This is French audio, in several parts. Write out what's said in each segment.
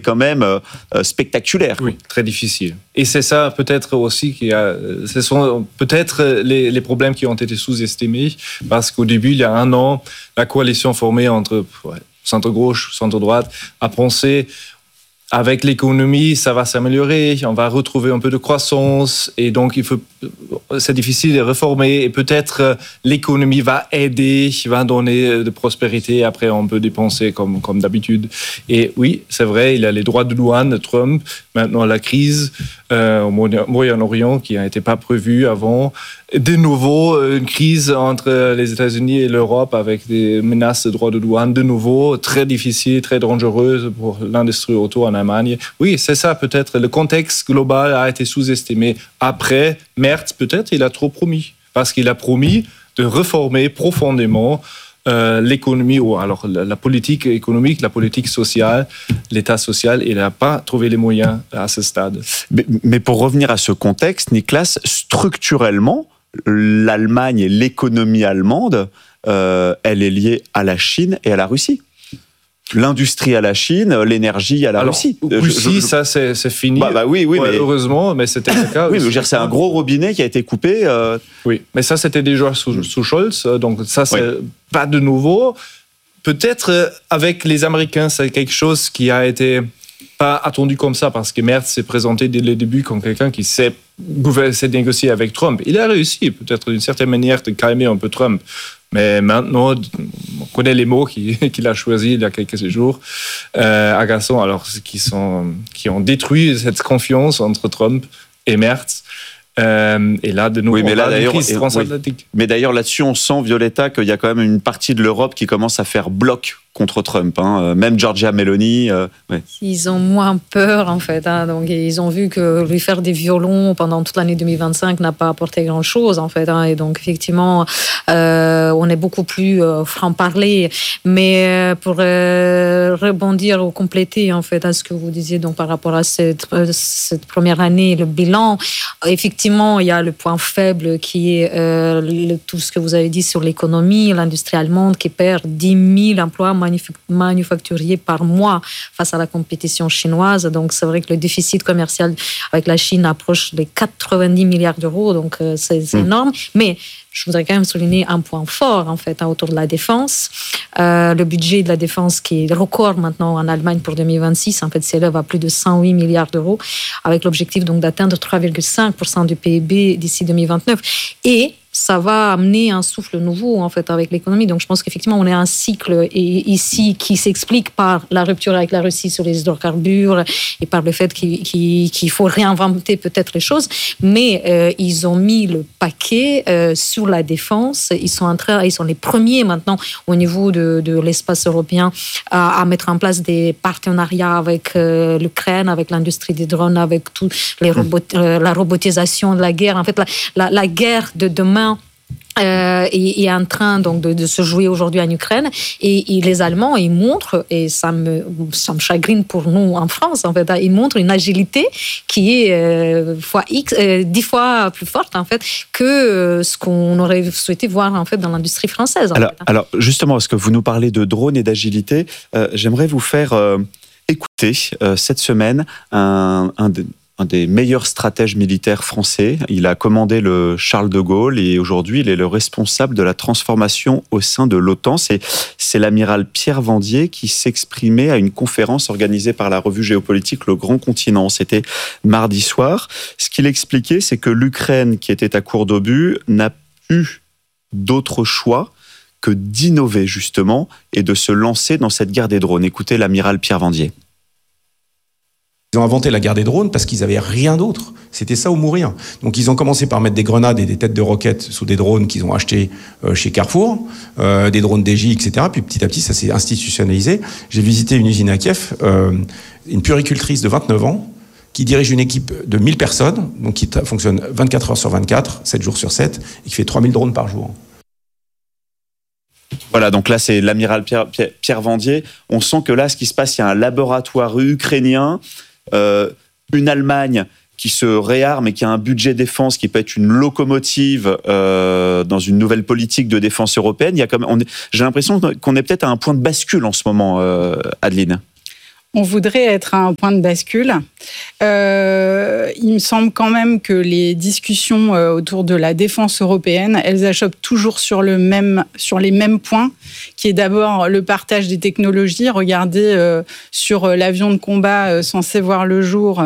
quand même spectaculaire. Oui, très difficile. Et c'est ça peut-être aussi ce sont peut-être les problèmes qui ont été sous-estimés, parce qu'au début, il y a un an, la coalition formée entre centre-gauche, centre-droite a pensé avec l'économie, ça va s'améliorer, on va retrouver un peu de croissance, et donc c'est difficile de réformer, et peut-être l'économie va aider, va donner de prospérité, après on peut dépenser comme d'habitude. Et oui, c'est vrai, il y a les droits de douane de Trump, maintenant la crise au Moyen-Orient qui n'était pas prévue avant, de nouveau une crise entre les États-Unis et l'Europe avec des menaces de droits de douane, de nouveau très difficile, très dangereuse pour l'industrie auto en Allemagne. Oui, c'est ça peut-être, le contexte global a été sous-estimé. Après, Merz, peut-être, il a trop promis, parce qu'il a promis de réformer profondément l'économie, ou alors la politique économique, la politique sociale, l'État social, il n'a pas trouvé les moyens à ce stade. Mais pour revenir à ce contexte, Niklas, structurellement, l'Allemagne et l'économie allemande, elle est liée à la Chine et à la Russie. L'industrie à la Chine, l'énergie à la Russie. Russie, ça c'est fini. Oui, ouais, mais heureusement, mais c'était le cas. Oui, mais c'est un gros robinet qui a été coupé. Oui, mais ça c'était déjà sous Scholz, donc ça c'est pas de nouveau. Peut-être avec les Américains, c'est quelque chose qui a été pas attendu comme ça, parce que Merz s'est présenté dès le début comme quelqu'un qui sait négocier avec Trump. Il a réussi, peut-être d'une certaine manière, de calmer un peu Trump. Mais maintenant, on connaît les mots qu'il a choisis il y a quelques jours, agaçants, alors qui ont détruit cette confiance entre Trump et Merz. Et là, de nouveau, oui, mais là, une crise transatlantique. Oui. Mais d'ailleurs, là-dessus, on sent, Violetta, qu'il y a quand même une partie de l'Europe qui commence à faire bloc contre Trump. Même Giorgia Meloni. Ils ont moins peur, en fait. Donc, ils ont vu que lui faire des violons pendant toute l'année 2025 n'a pas apporté grand-chose, en fait. Et donc, effectivement, on est beaucoup plus franc-parler. Mais pour rebondir ou compléter, en fait, à ce que vous disiez donc, par rapport à cette première année, le bilan, effectivement, il y a le point faible qui est tout ce que vous avez dit sur l'économie, l'industrie allemande qui perd 10 000 emplois manufacturiers par mois face à la compétition chinoise. Donc, c'est vrai que le déficit commercial avec la Chine approche les 90 milliards d'euros. Donc, c'est énorme. Mais je voudrais quand même souligner un point fort, en fait, autour de la défense. Le budget de la défense, qui est record maintenant en Allemagne pour 2026, en fait, s'élève à plus de 108 milliards d'euros, avec l'objectif donc d'atteindre 3,5% du PIB d'ici 2029. Et ça va amener un souffle nouveau, en fait, avec l'économie. Donc, je pense qu'effectivement, on est un cycle ici qui s'explique par la rupture avec la Russie sur les hydrocarbures et par le fait qu'il faut réinventer peut-être les choses. Mais ils ont mis le paquet sur la défense. Ils sont les premiers maintenant au niveau de l'espace européen à mettre en place des partenariats avec l'Ukraine, avec l'industrie des drones, avec toute la robotisation de la guerre. En fait, la guerre de demain est en train donc de se jouer aujourd'hui en Ukraine, et les Allemands ils montrent, et ça me chagrine pour nous en France, en fait, ils montrent une agilité qui est 10 fois plus forte, en fait, que ce qu'on aurait souhaité voir, en fait, dans l'industrie française. Alors justement, parce que vous nous parlez de drones et d'agilité, j'aimerais vous faire écouter cette semaine un des meilleurs stratèges militaires français. Il a commandé le Charles de Gaulle et aujourd'hui, il est le responsable de la transformation au sein de l'OTAN. C'est l'amiral Pierre Vandier qui s'exprimait à une conférence organisée par la revue géopolitique Le Grand Continent. C'était mardi soir. Ce qu'il expliquait, c'est que l'Ukraine, qui était à court d'obus, n'a eu d'autre choix que d'innover justement et de se lancer dans cette guerre des drones. Écoutez l'amiral Pierre Vandier. Ils ont inventé la guerre des drones parce qu'ils n'avaient rien d'autre. C'était ça ou mourir. Donc ils ont commencé par mettre des grenades et des têtes de roquettes sous des drones qu'ils ont achetés chez Carrefour, des drones DJ, etc. Puis petit à petit, ça s'est institutionnalisé. J'ai visité une usine à Kiev, une puéricultrice de 29 ans, qui dirige une équipe de 1000 personnes, donc qui fonctionne 24 heures sur 24, 7 jours sur 7, et qui fait 3000 drones par jour. Voilà, donc là, c'est l'amiral Pierre Vandier. On sent que là, ce qui se passe, il y a un laboratoire ukrainien, une Allemagne qui se réarme et qui a un budget défense qui peut être une locomotive dans une nouvelle politique de défense européenne. J'ai l'impression qu'on est peut-être à un point de bascule en ce moment, Adeline. on voudrait être à un point de bascule. Il me semble quand même que les discussions autour de la défense européenne, elles achoppent toujours sur les mêmes points, qui est d'abord le partage des technologies. Regardez sur l'avion de combat censé voir le jour...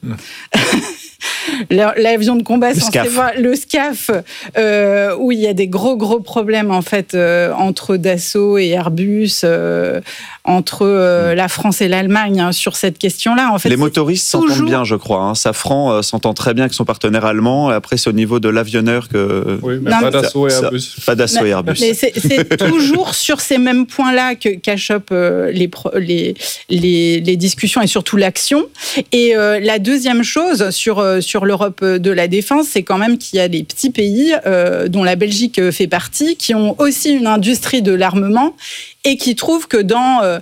L'avion de combat censé voir le SCAF, où il y a des gros problèmes en fait entre Dassault et Airbus, entre la France et l'Allemagne sur cette question-là. En fait, les motoristes s'entendent bien, je crois. Hein. Safran s'entend très bien avec son partenaire allemand. Après, c'est au niveau de l'avionneur que... Oui, mais pas Dassault et Airbus. Pas Dassault et Airbus. Mais c'est toujours sur ces mêmes points-là qu'achoppent les discussions et surtout l'action. Et la deuxième chose sur l'Europe de la défense, c'est quand même qu'il y a des petits pays, dont la Belgique fait partie, qui ont aussi une industrie de l'armement et qui trouvent que dans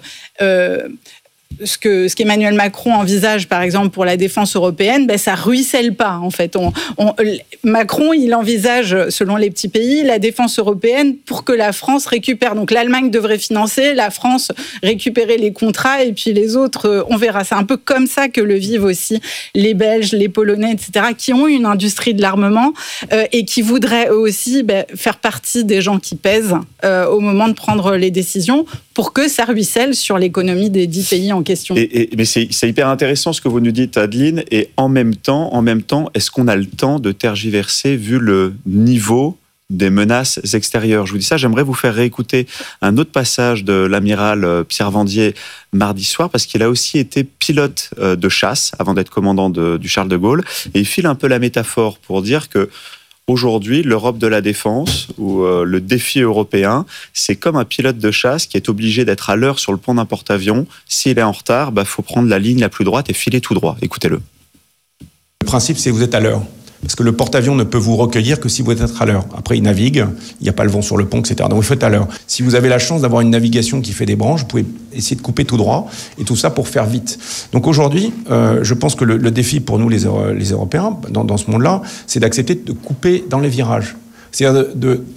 ce qu'Emmanuel Macron envisage, par exemple, pour la défense européenne, ça ruisselle pas, en fait. Macron, il envisage, selon les petits pays, la défense européenne pour que la France récupère. Donc, l'Allemagne devrait financer, la France récupérer les contrats, et puis les autres, on verra. C'est un peu comme ça que le vivent aussi les Belges, les Polonais, etc., qui ont une industrie de l'armement et qui voudraient eux aussi faire partie des gens qui pèsent au moment de prendre les décisions pour que ça ruisselle sur l'économie des 10 pays en question. Mais c'est hyper intéressant ce que vous nous dites, Adeline. Et en même temps, est-ce qu'on a le temps de tergiverser vu le niveau des menaces extérieures? Je vous dis ça, j'aimerais vous faire réécouter un autre passage de l'amiral Pierre Vendier mardi soir, parce qu'il a aussi été pilote de chasse avant d'être commandant du Charles de Gaulle. Et il file un peu la métaphore pour dire que aujourd'hui, l'Europe de la défense ou le défi européen, c'est comme un pilote de chasse qui est obligé d'être à l'heure sur le pont d'un porte-avions. S'il est en retard, faut prendre la ligne la plus droite et filer tout droit. Écoutez-le. Le principe, c'est que vous êtes à l'heure. Parce que le porte-avions ne peut vous recueillir que si vous êtes à l'heure. Après, il navigue, il n'y a pas le vent sur le pont, etc. Donc, il faut être à l'heure. Si vous avez la chance d'avoir une navigation qui fait des branches, vous pouvez essayer de couper tout droit, et tout ça pour faire vite. Donc aujourd'hui, je pense que le défi pour nous, les Européens, dans ce monde-là, c'est d'accepter de couper dans les virages. C'est-à-dire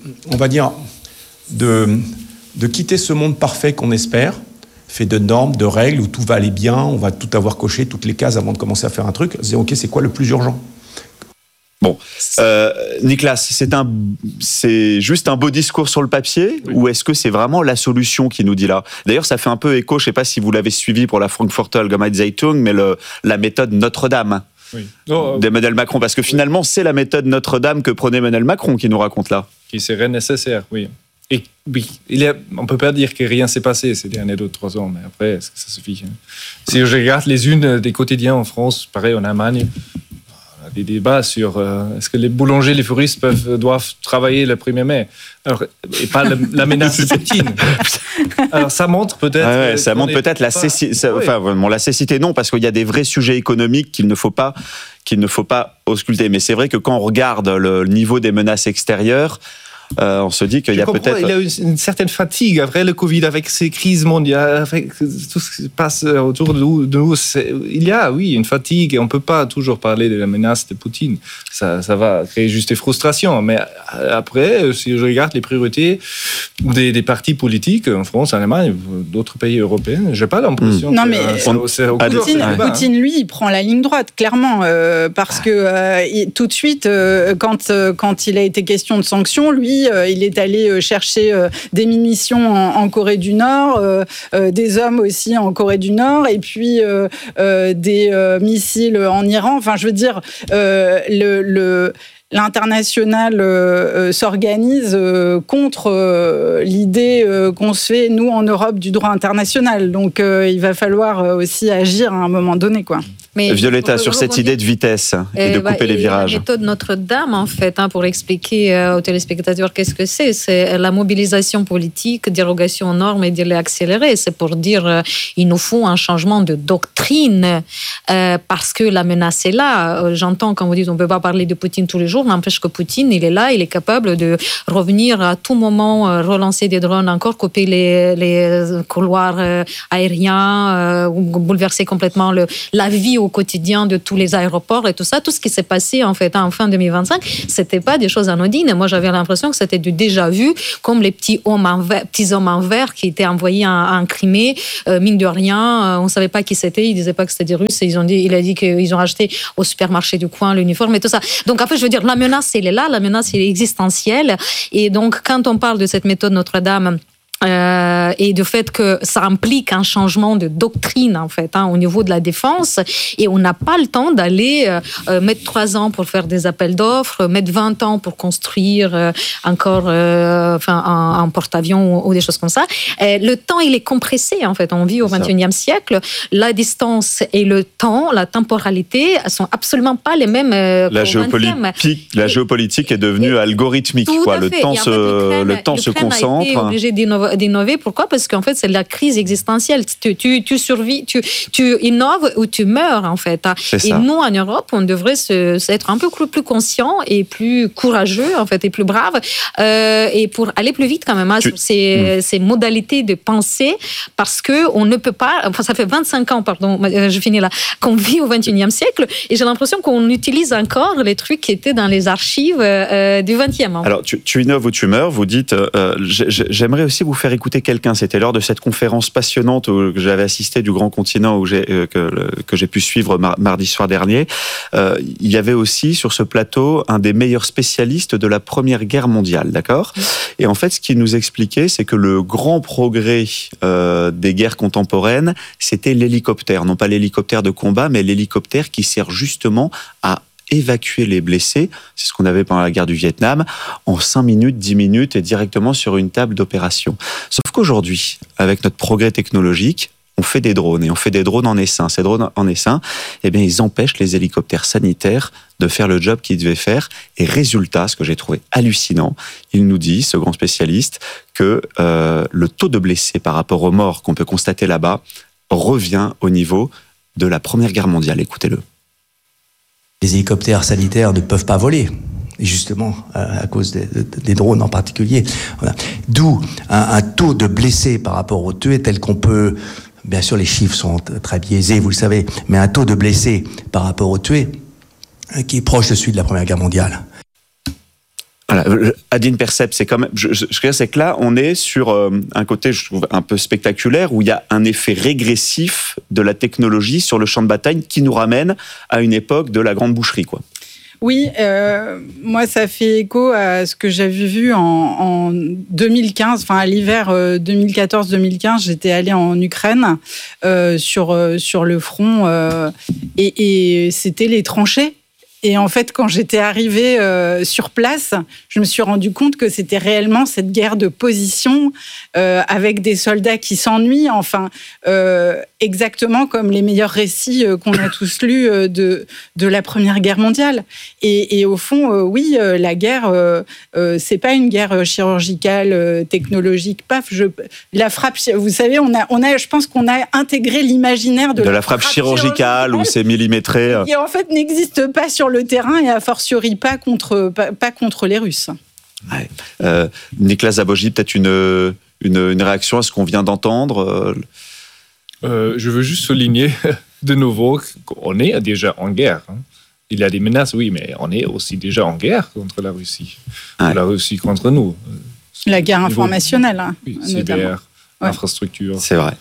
de quitter ce monde parfait qu'on espère, fait de normes, de règles, où tout va aller bien, on va tout avoir coché, toutes les cases avant de commencer à faire un truc. C'est OK, c'est quoi le plus urgent ? Bon, Nicolas, c'est juste un beau discours sur le papier, oui, ou est-ce que c'est vraiment la solution qui nous dit là? D'ailleurs, ça fait un peu écho, je ne sais pas si vous l'avez suivi pour la Frankfurter Allgemeine Zeitung, mais la méthode Notre-Dame d'Emmanuel Macron, parce que finalement, c'est la méthode Notre-Dame que prenait Emmanuel Macron qui nous raconte là. Qui serait nécessaire, oui. Et oui, on ne peut pas dire que rien s'est passé ces derniers 2-3 ans, mais après, est-ce que ça suffit? Si je regarde les unes des quotidiens en France, pareil en Allemagne, des débats sur est-ce que les boulangers, les fouristes doivent travailler le 1er mai, alors, et pas la menace de Poutine. Alors ça montre peut-être... ça montre peut-être la cécité. Enfin, la cécité, non, parce qu'il y a des vrais sujets économiques qu'il ne faut pas ausculter. Mais c'est vrai que quand on regarde le niveau des menaces extérieures, on se dit qu'il y a peut-être... Il y a une certaine fatigue après le Covid, avec ces crises mondiales, avec tout ce qui se passe autour de nous. Il y a, oui, une fatigue, et on ne peut pas toujours parler de la menace de Poutine. Ça va créer juste des frustrations. Mais après, si je regarde les priorités des partis politiques en France, en Allemagne, d'autres pays européens, je n'ai pas l'impression Poutine, lui, il prend la ligne droite, clairement, parce que tout de suite, quand il a été question de sanctions, lui, il est allé chercher des munitions en Corée du Nord, des hommes aussi en Corée du Nord, et puis des missiles en Iran. Enfin, je veux dire, l'international s'organise contre l'idée qu'on se fait, nous, en Europe, du droit international. Donc, il va falloir aussi agir à un moment donné, quoi. Mais Violetta, sur cette idée de vitesse et de couper les virages. La méthode Notre-Dame, en fait, pour expliquer aux téléspectateurs qu'est-ce que c'est la mobilisation politique, dérogation aux normes et de l'accélérer. C'est pour dire il nous faut un changement de doctrine parce que la menace est là. J'entends quand vous dites on ne peut pas parler de Poutine tous les jours, n'empêche que Poutine, il est là, il est capable de revenir à tout moment, relancer des drones, encore couper les couloirs aériens, bouleverser complètement la vie au quotidien de tous les aéroports et tout ça. Tout ce qui s'est passé en fait en fin 2025, c'était pas des choses anodines. Moi, j'avais l'impression que c'était du déjà vu, comme les petits hommes en vert qui étaient envoyés en Crimée. Mine de rien, on ne savait pas qui c'était. Ils disaient pas que c'était des Russes. Il a dit qu'ils ont acheté au supermarché du coin l'uniforme et tout ça. Donc en fait, je veux dire, la menace, elle est là. La menace, elle est existentielle. Et donc, quand on parle de cette méthode Notre-Dame, et du fait que ça implique un changement de doctrine en fait au niveau de la défense, et on n'a pas le temps d'aller mettre 3 ans pour faire des appels d'offres, mettre 20 ans pour construire encore un porte-avions ou des choses comme ça. Le temps, il est compressé en fait. On vit au 21e siècle. La distance et le temps, la temporalité sont absolument pas les mêmes. La géopolitique est devenue algorithmique. Le temps se concentre. A été obligé d'innover. Pourquoi ? Parce qu'en fait, c'est la crise existentielle. Tu survis, tu innoves ou tu meurs, en fait. Et nous, en Europe, on devrait être un peu plus conscient et plus courageux, en fait, et plus brave, et pour aller plus vite, quand même, sur ces modalités de pensée, parce qu'on ne peut pas... Enfin, ça fait 25 ans, je finis là, qu'on vit au 21e siècle, et j'ai l'impression qu'on utilise encore les trucs qui étaient dans les archives du 20e. Alors, tu innoves ou tu meurs, vous dites... j'aimerais aussi vous faire écouter quelqu'un. C'était lors de cette conférence passionnante que j'avais assisté du Grand Continent que j'ai pu suivre mardi soir dernier. Il y avait aussi sur ce plateau un des meilleurs spécialistes de la Première Guerre mondiale, d'accord ? Et en fait, ce qu'il nous expliquait, c'est que le grand progrès des guerres contemporaines, c'était l'hélicoptère. Non pas l'hélicoptère de combat, mais l'hélicoptère qui sert justement à évacuer les blessés, c'est ce qu'on avait pendant la guerre du Vietnam, en 5 minutes, 10 minutes et directement sur une table d'opération. Sauf qu'aujourd'hui, avec notre progrès technologique, on fait des drones et on fait des drones en essaim. Ces drones en essaim, eh bien, ils empêchent les hélicoptères sanitaires de faire le job qu'ils devaient faire. Et résultat, ce que j'ai trouvé hallucinant, il nous dit, ce grand spécialiste, que le taux de blessés par rapport aux morts qu'on peut constater là-bas revient au niveau de la Première Guerre mondiale. Écoutez-le. Les hélicoptères sanitaires ne peuvent pas voler, justement, à cause des drones en particulier. Voilà. D'où un taux de blessés par rapport aux tués tel qu'on peut... Bien sûr, les chiffres sont très biaisés, vous le savez, mais un taux de blessés par rapport aux tués qui est proche de celui de la Première Guerre mondiale. Voilà, Adine Percept, c'est quand même. Je veux dire, c'est que là, on est sur un côté, je trouve, un peu spectaculaire, où il y a un effet régressif de la technologie sur le champ de bataille qui nous ramène à une époque de la grande boucherie, quoi. Oui, moi, ça fait écho à ce que j'avais vu en 2015, enfin à l'hiver 2014-2015. J'étais allée en Ukraine sur le front et c'était les tranchées. Et en fait, quand j'étais arrivée sur place, je me suis rendu compte que c'était réellement cette guerre de position avec des soldats qui s'ennuient, enfin, exactement comme les meilleurs récits qu'on a tous lus de la Première Guerre mondiale. Et au fond, oui, la guerre, c'est pas une guerre chirurgicale, technologique, paf. La frappe, vous savez, on a, je pense qu'on a intégré l'imaginaire de la frappe chirurgicale où c'est millimétré. Qui en fait n'existe pas sur le terrain et a fortiori pas contre les Russes. Ouais. Nicolas Zabogy, peut-être une réaction à ce qu'on vient d'entendre. Je veux juste souligner de nouveau qu'on est déjà en guerre. Il y a des menaces, oui, mais on est aussi déjà en guerre contre la Russie. Ouais. La Russie contre nous. La guerre informationnelle, oui, cyber, infrastructure. C'est vrai.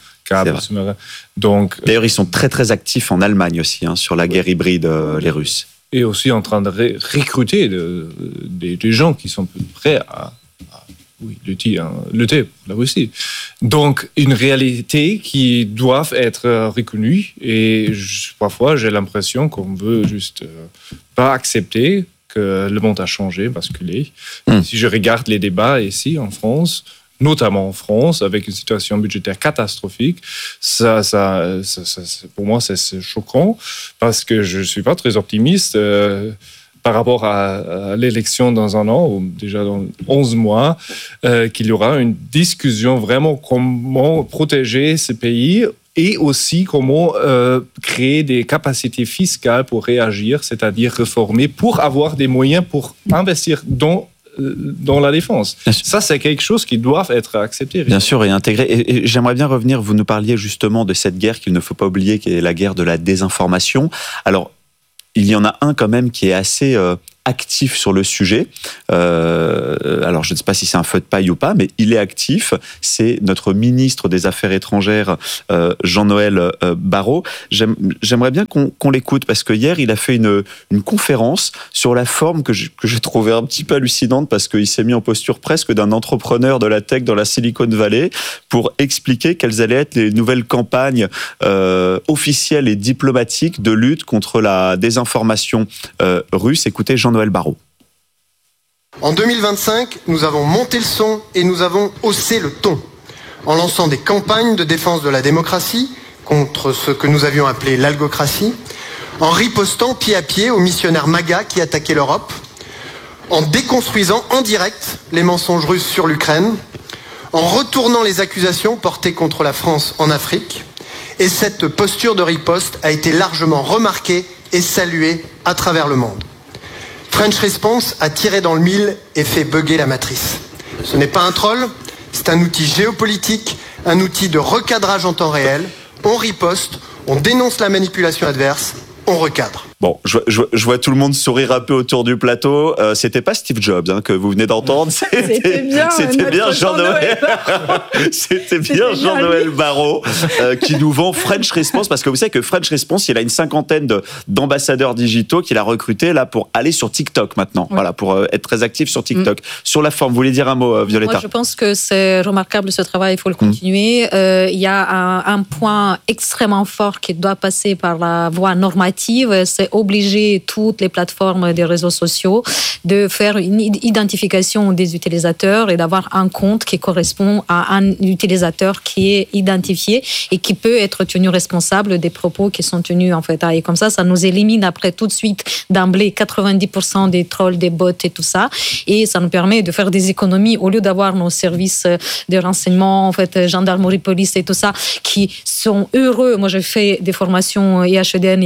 Donc, d'ailleurs, ils sont très très actifs en Allemagne aussi, sur la guerre hybride, les Russes. Et aussi en train de recruter des gens qui sont prêts à lutter pour la Russie. Donc, une réalité qui doit être reconnue. Et parfois, j'ai l'impression qu'on veut juste pas accepter que le monde a changé, basculé. Si je regarde les débats ici en France, notamment en France, avec une situation budgétaire catastrophique, ça pour moi, c'est choquant, parce que je ne suis pas très optimiste par rapport à l'élection dans un an, ou déjà dans 11 mois, qu'il y aura une discussion vraiment comment protéger ce pays et aussi comment créer des capacités fiscales pour réagir, c'est-à-dire réformer, pour avoir des moyens pour investir dans la défense. Ça, c'est quelque chose qui doit être accepté. Bien sûr, et intégré. Et j'aimerais bien revenir, vous nous parliez justement de cette guerre qu'il ne faut pas oublier, qui est la guerre de la désinformation. Alors, il y en a un quand même qui est assez actif sur le sujet. Alors, je ne sais pas si c'est un feu de paille ou pas, mais il est actif. C'est notre ministre des Affaires étrangères, Jean-Noël Barrot. J'aimerais bien qu'on l'écoute, parce que hier, il a fait une conférence sur la forme que j'ai trouvé un petit peu hallucinante, parce qu'il s'est mis en posture presque d'un entrepreneur de la tech dans la Silicon Valley pour expliquer quelles allaient être les nouvelles campagnes officielles et diplomatiques de lutte contre la désinformation russe. Écoutez Jean-Noël Barrot. En 2025, nous avons monté le son et nous avons haussé le ton en lançant des campagnes de défense de la démocratie contre ce que nous avions appelé l'algocratie, en ripostant pied à pied aux missionnaires MAGA qui attaquaient l'Europe, en déconstruisant en direct les mensonges russes sur l'Ukraine, en retournant les accusations portées contre la France en Afrique. Et cette posture de riposte a été largement remarquée et saluée à travers le monde. French Response a tiré dans le mille et fait bugger la matrice. Ce n'est pas un troll, c'est un outil géopolitique, un outil de recadrage en temps réel. On riposte, on dénonce la manipulation adverse, on recadre. Bon, je vois tout le monde sourire un peu autour du plateau. C'était pas Steve Jobs que vous venez d'entendre. C'était bien Jean-Noël. C'était bien Jean-Noël Barrot qui nous vend French Response, parce que vous savez que French Response, il a une 50aine d'ambassadeurs digitaux qu'il a recrutés là pour aller sur TikTok maintenant. Oui. Voilà, pour être très actif sur TikTok. Sur la forme, vous voulez dire un mot, Violetta? Moi, je pense que c'est remarquable ce travail. Il faut le continuer. Il y a un point extrêmement fort qui doit passer par la voie normative. C'est obliger toutes les plateformes des réseaux sociaux de faire une identification des utilisateurs et d'avoir un compte qui correspond à un utilisateur qui est identifié et qui peut être tenu responsable des propos qui sont tenus en fait. Et comme ça nous élimine après tout de suite d'emblée 90% des trolls, des bots et tout ça. Et ça nous permet de faire des économies au lieu d'avoir nos services de renseignement, en fait, gendarmerie, police et tout ça, qui sont heureux. Moi, j'ai fait des formations IHEDN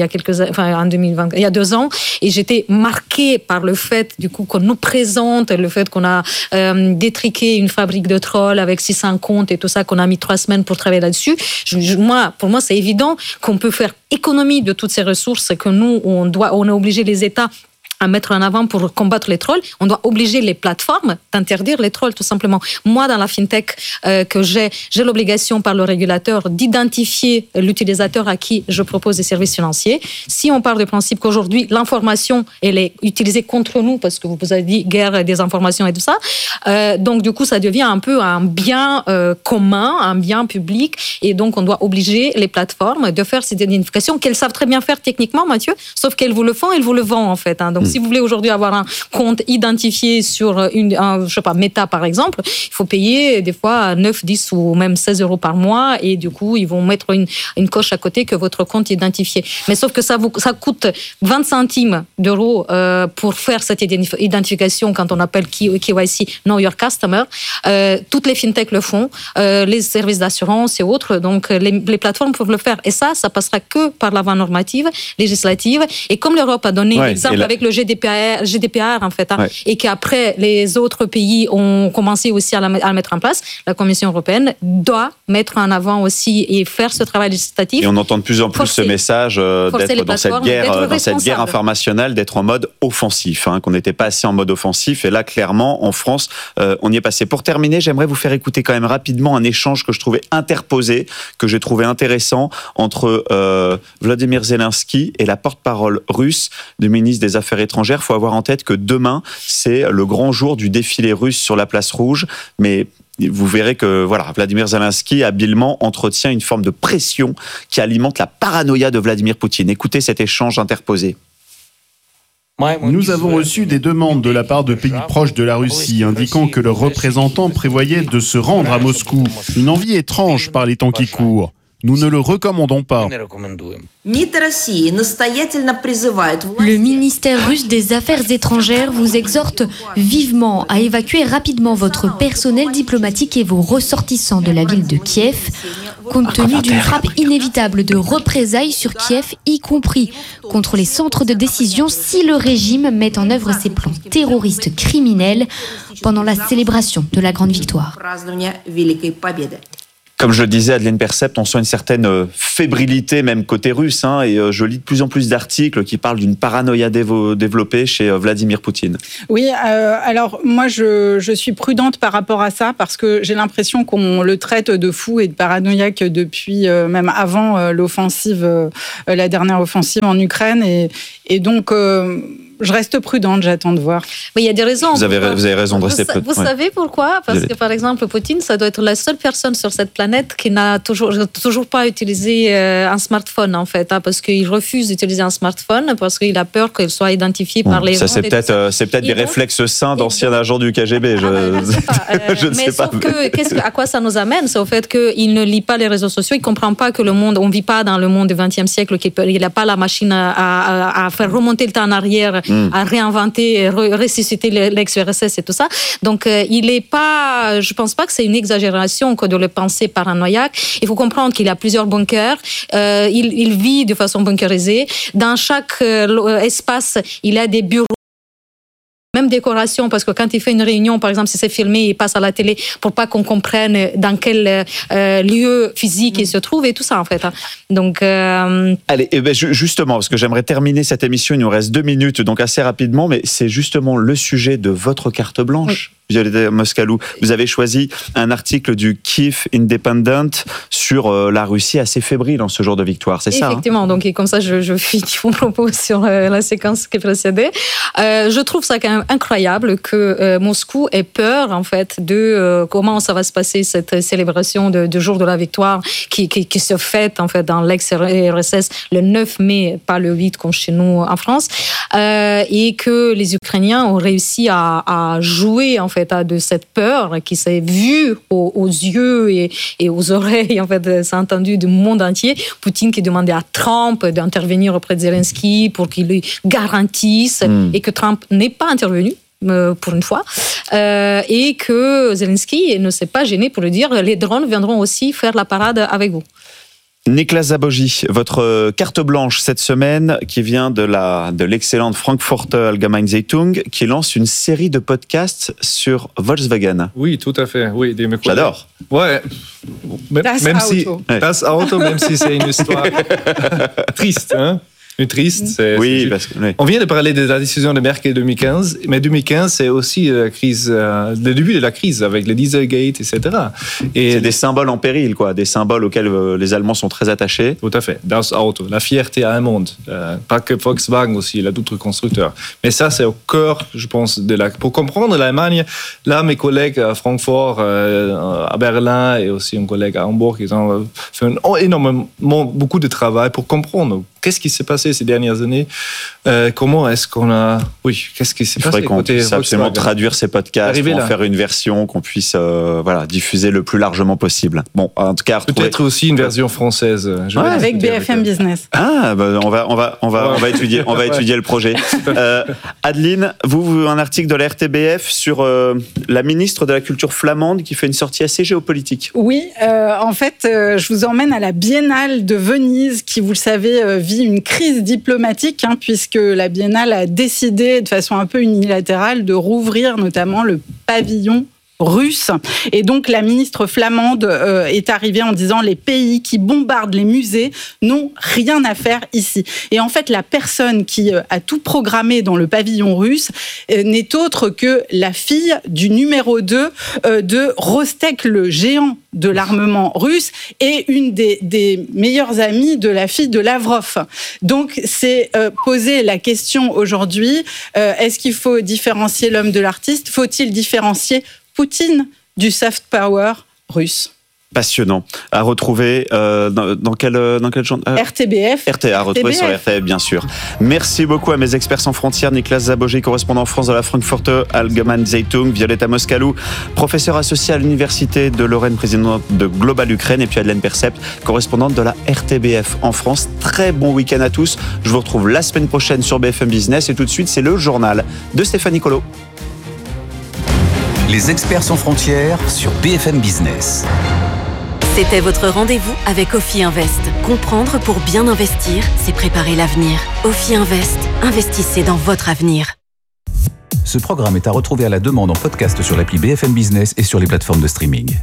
il y a 2 ans, et j'étais marquée par le fait du coup qu'on nous présente le fait qu'on a détriqué une fabrique de trolls avec 600 comptes et tout ça, qu'on a mis 3 semaines pour travailler là-dessus. Pour moi, c'est évident qu'on peut faire économie de toutes ces ressources que nous, on a obligé les États à mettre en avant pour combattre les trolls. On doit obliger les plateformes d'interdire les trolls, tout simplement. Moi, dans la fintech que j'ai l'obligation par le régulateur d'identifier l'utilisateur à qui je propose des services financiers. Si on part du principe qu'aujourd'hui, l'information, elle est utilisée contre nous, parce que vous avez dit guerre des informations et tout ça, donc du coup, ça devient un peu un bien commun, un bien public, et donc on doit obliger les plateformes de faire cette identification qu'elles savent très bien faire techniquement, Mathieu, sauf qu'elles vous le font, elles vous le vendent, en fait. Donc, si vous voulez aujourd'hui avoir un compte identifié sur Meta par exemple, il faut payer des fois 9, 10 ou même 16 euros par mois, et du coup ils vont mettre une coche à côté que votre compte est identifié. Mais sauf que ça coûte 20 centimes d'euros pour faire cette identification quand on appelle KYC, Know Your Customer. Toutes les fintechs le font, les services d'assurance et autres, donc les plateformes peuvent le faire. Et ça passera que par la voie normative, législative. Et comme l'Europe a donné l'exemple avec le GDPR en fait, ouais. Et qu'après les autres pays ont commencé aussi à le mettre en place, la Commission européenne doit mettre en avant aussi et faire ce travail législatif. Et on entend de plus en plus ce message d'être dans cette guerre informationnelle, d'être en mode offensif, qu'on n'était pas assez en mode offensif. Et là, clairement, en France, on y est passé. Pour terminer, j'aimerais vous faire écouter quand même rapidement un échange que je trouvais interposé, que j'ai trouvé intéressant entre Vladimir Zelensky et la porte-parole russe du ministre des Affaires étrangères. Il faut avoir en tête que demain, c'est le grand jour du défilé russe sur la place rouge. Mais vous verrez que Vladimir Zelensky habilement entretient une forme de pression qui alimente la paranoïa de Vladimir Poutine. Écoutez cet échange interposé. Nous avons reçu des demandes de la part de pays proches de la Russie indiquant que leurs représentants prévoyaient de se rendre à Moscou. Une envie étrange par les temps qui courent. Nous ne le recommandons pas. Le ministère russe des Affaires étrangères vous exhorte vivement à évacuer rapidement votre personnel diplomatique et vos ressortissants de la ville de Kiev. compte tenu d'une frappe inévitable de représailles sur Kiev, y compris contre les centres de décision si le régime met en œuvre ses plans terroristes criminels pendant la célébration de la grande victoire. Comme je le disais, Adeline Percept, on sent une certaine fébrilité même côté russe, et je lis de plus en plus d'articles qui parlent d'une paranoïa développée chez Vladimir Poutine. Oui, alors moi je suis prudente par rapport à ça parce que j'ai l'impression qu'on le traite de fou et de paranoïaque depuis même avant l'offensive, la dernière offensive en Ukraine et donc je reste prudente, j'attends de voir. Mais il y a des raisons. Vous avez raison de rester prudente. Vous savez pourquoi ? Parce que, par exemple, Poutine, ça doit être la seule personne sur cette planète qui n'a toujours pas utilisé un smartphone, en fait. Parce qu'il refuse d'utiliser un smartphone parce qu'il a peur qu'il soit identifié par les... Ça, c'est peut-être des réflexes sains d'anciens agents du KGB. Je ne sais pas. À quoi ça nous amène ? C'est au fait qu'il ne lit pas les réseaux sociaux, il ne comprend pas que le monde, on ne vit pas dans le monde du XXe siècle, qu'il n'a pas la machine à faire remonter le temps en arrière, à réinventer, ressusciter l'ex-URSS et tout ça. Donc, je pense pas que c'est une exagération que de le penser paranoïaque. Il faut comprendre qu'il a plusieurs bunkers. Il vit de façon bunkerisée. Dans chaque espace, il a des bureaux. Même décoration, parce que quand il fait une réunion, par exemple, si c'est filmé, il passe à la télé pour pas qu'on comprenne dans quel lieu physique il se trouve et tout ça, en fait. Donc, Allez, justement, parce que j'aimerais terminer cette émission, il nous reste 2 minutes, donc assez rapidement, mais c'est justement le sujet de votre carte blanche. Oui. Violeta Moscalou, vous avez choisi un article du Kyiv Independent sur la Russie assez fébrile en ce jour de victoire, c'est ça ? Effectivement, donc et comme ça je finis mon propos sur la séquence qui précédait. Je trouve ça quand même incroyable que Moscou ait peur en fait de comment ça va se passer cette célébration de jour de la victoire qui se fête en fait dans l'ex-RSS le 9 mai, pas le 8 comme chez nous en France, et que les Ukrainiens ont réussi à jouer en fait de cette peur qui s'est vue aux yeux et aux oreilles, en fait, s'est entendu du monde entier. Poutine qui demandait à Trump d'intervenir auprès de Zelensky pour qu'il lui garantisse et que Trump n'est pas intervenu. Pour une fois, et que Zelensky ne s'est pas gêné pour lui dire les drones viendront aussi faire la parade avec vous. Niklas Zabogy, votre carte blanche cette semaine qui vient de l'excellente Frankfurter Allgemeine Zeitung qui lance une série de podcasts sur Volkswagen. Oui, tout à fait. Oui, j'adore. Ouais. Das Auto, même si c'est une histoire triste, triste. Parce que, oui. On vient de parler de la décision de Merkel 2015, mais 2015, c'est aussi la crise, le début de la crise avec le Dieselgate, etc. Et c'est des symboles en péril, quoi, des symboles auxquels les Allemands sont très attachés. Tout à fait. Das Auto, la fierté allemande, pas que Volkswagen aussi, il y a d'autres constructeurs. Mais ça, c'est au cœur, je pense, pour comprendre l'Allemagne. Là, mes collègues à Francfort, à Berlin et aussi un collègue à Hambourg, ils ont fait beaucoup de travail pour comprendre qu'est-ce qui s'est passé ces dernières années. Comment est-ce qu'on a... Oui, qu'est-ce qui s'est passé? Il faudrait qu'on puisse absolument traduire ces podcasts pour en faire une version qu'on puisse diffuser le plus largement possible. Bon, en tout cas, peut-être aussi une version française. Avec BFM Business. Ah, on va étudier le projet. Adeline, vous un article de la RTBF sur la ministre de la Culture flamande qui fait une sortie assez géopolitique. Oui, en fait, je vous emmène à la Biennale de Venise qui, vous le savez, vit une crise diplomatique puisque la Biennale a décidé de façon un peu unilatérale de rouvrir notamment le pavillon russe. Et donc, la ministre flamande est arrivée en disant « Les pays qui bombardent les musées n'ont rien à faire ici ». Et en fait, la personne qui a tout programmé dans le pavillon russe n'est autre que la fille du numéro 2 de Rostek, le géant de l'armement russe, et une des meilleures amies de la fille de Lavrov. Donc, c'est poser la question aujourd'hui, est-ce qu'il faut différencier l'homme de l'artiste? Faut-il différencier Poutine du soft power russe? Passionnant. À retrouver dans quel genre RTBF. À retrouver sur RTBF, bien sûr. Merci beaucoup à mes experts sans frontières, Niklas Zabogy, correspondant en France de la Frankfurter Allgemeine Zeitung, Violeta Moscalou, professeure associée à l'Université de Lorraine, présidente de Global Ukraine, et puis Adeline Percept, correspondante de la RTBF en France. Très bon week-end à tous. Je vous retrouve la semaine prochaine sur BFM Business, et tout de suite, c'est le journal de Stéphanie Colo. Les experts sans frontières sur BFM Business. C'était votre rendez-vous avec Ophi Invest. Comprendre pour bien investir, c'est préparer l'avenir. Ophi Invest, investissez dans votre avenir. Ce programme est à retrouver à la demande en podcast sur l'appli BFM Business et sur les plateformes de streaming.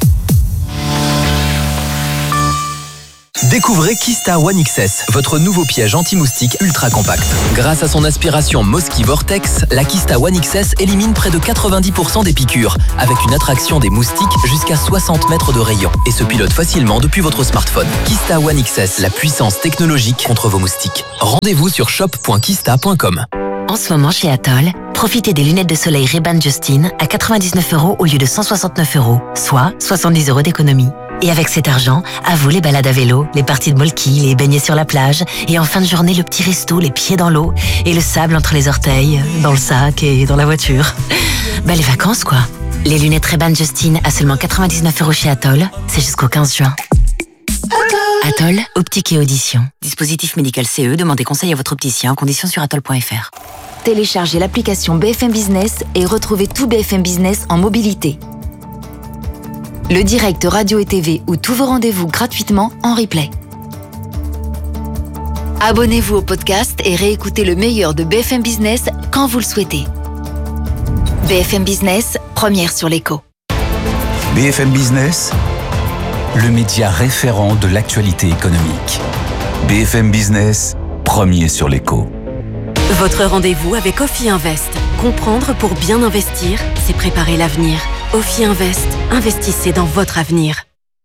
Découvrez Kista One XS, votre nouveau piège anti-moustique ultra compact. Grâce à son aspiration Mosquito Vortex, la Kista One XS élimine près de 90% des piqûres, avec une attraction des moustiques jusqu'à 60 mètres de rayon et se pilote facilement depuis votre smartphone. Kista One XS, la puissance technologique contre vos moustiques. Rendez-vous sur shop.kista.com. En ce moment chez Atoll, profitez des lunettes de soleil Ray-Ban Justin à 99 € au lieu de 169 €, soit 70 € d'économie. Et avec cet argent, à vous les balades à vélo, les parties de molki, les baignets sur la plage, et en fin de journée, le petit resto, les pieds dans l'eau, et le sable entre les orteils, dans le sac et dans la voiture. Bah les vacances quoi. Les lunettes Ray-Ban Justin à seulement 99 € chez Atoll, c'est jusqu'au 15 juin. Atoll, optique et audition. Dispositif médical CE, demandez conseil à votre opticien, conditions sur atoll.fr. Téléchargez l'application BFM Business et retrouvez tout BFM Business en mobilité. Le direct radio et TV ou tous vos rendez-vous gratuitement en replay. Abonnez-vous au podcast et réécoutez le meilleur de BFM Business quand vous le souhaitez. BFM Business, première sur l'écho. BFM Business, le média référent de l'actualité économique. BFM Business, premier sur l'écho. Votre rendez-vous avec Ophi Invest. Comprendre pour bien investir, c'est préparer l'avenir. Ophi Invest, investissez dans votre avenir.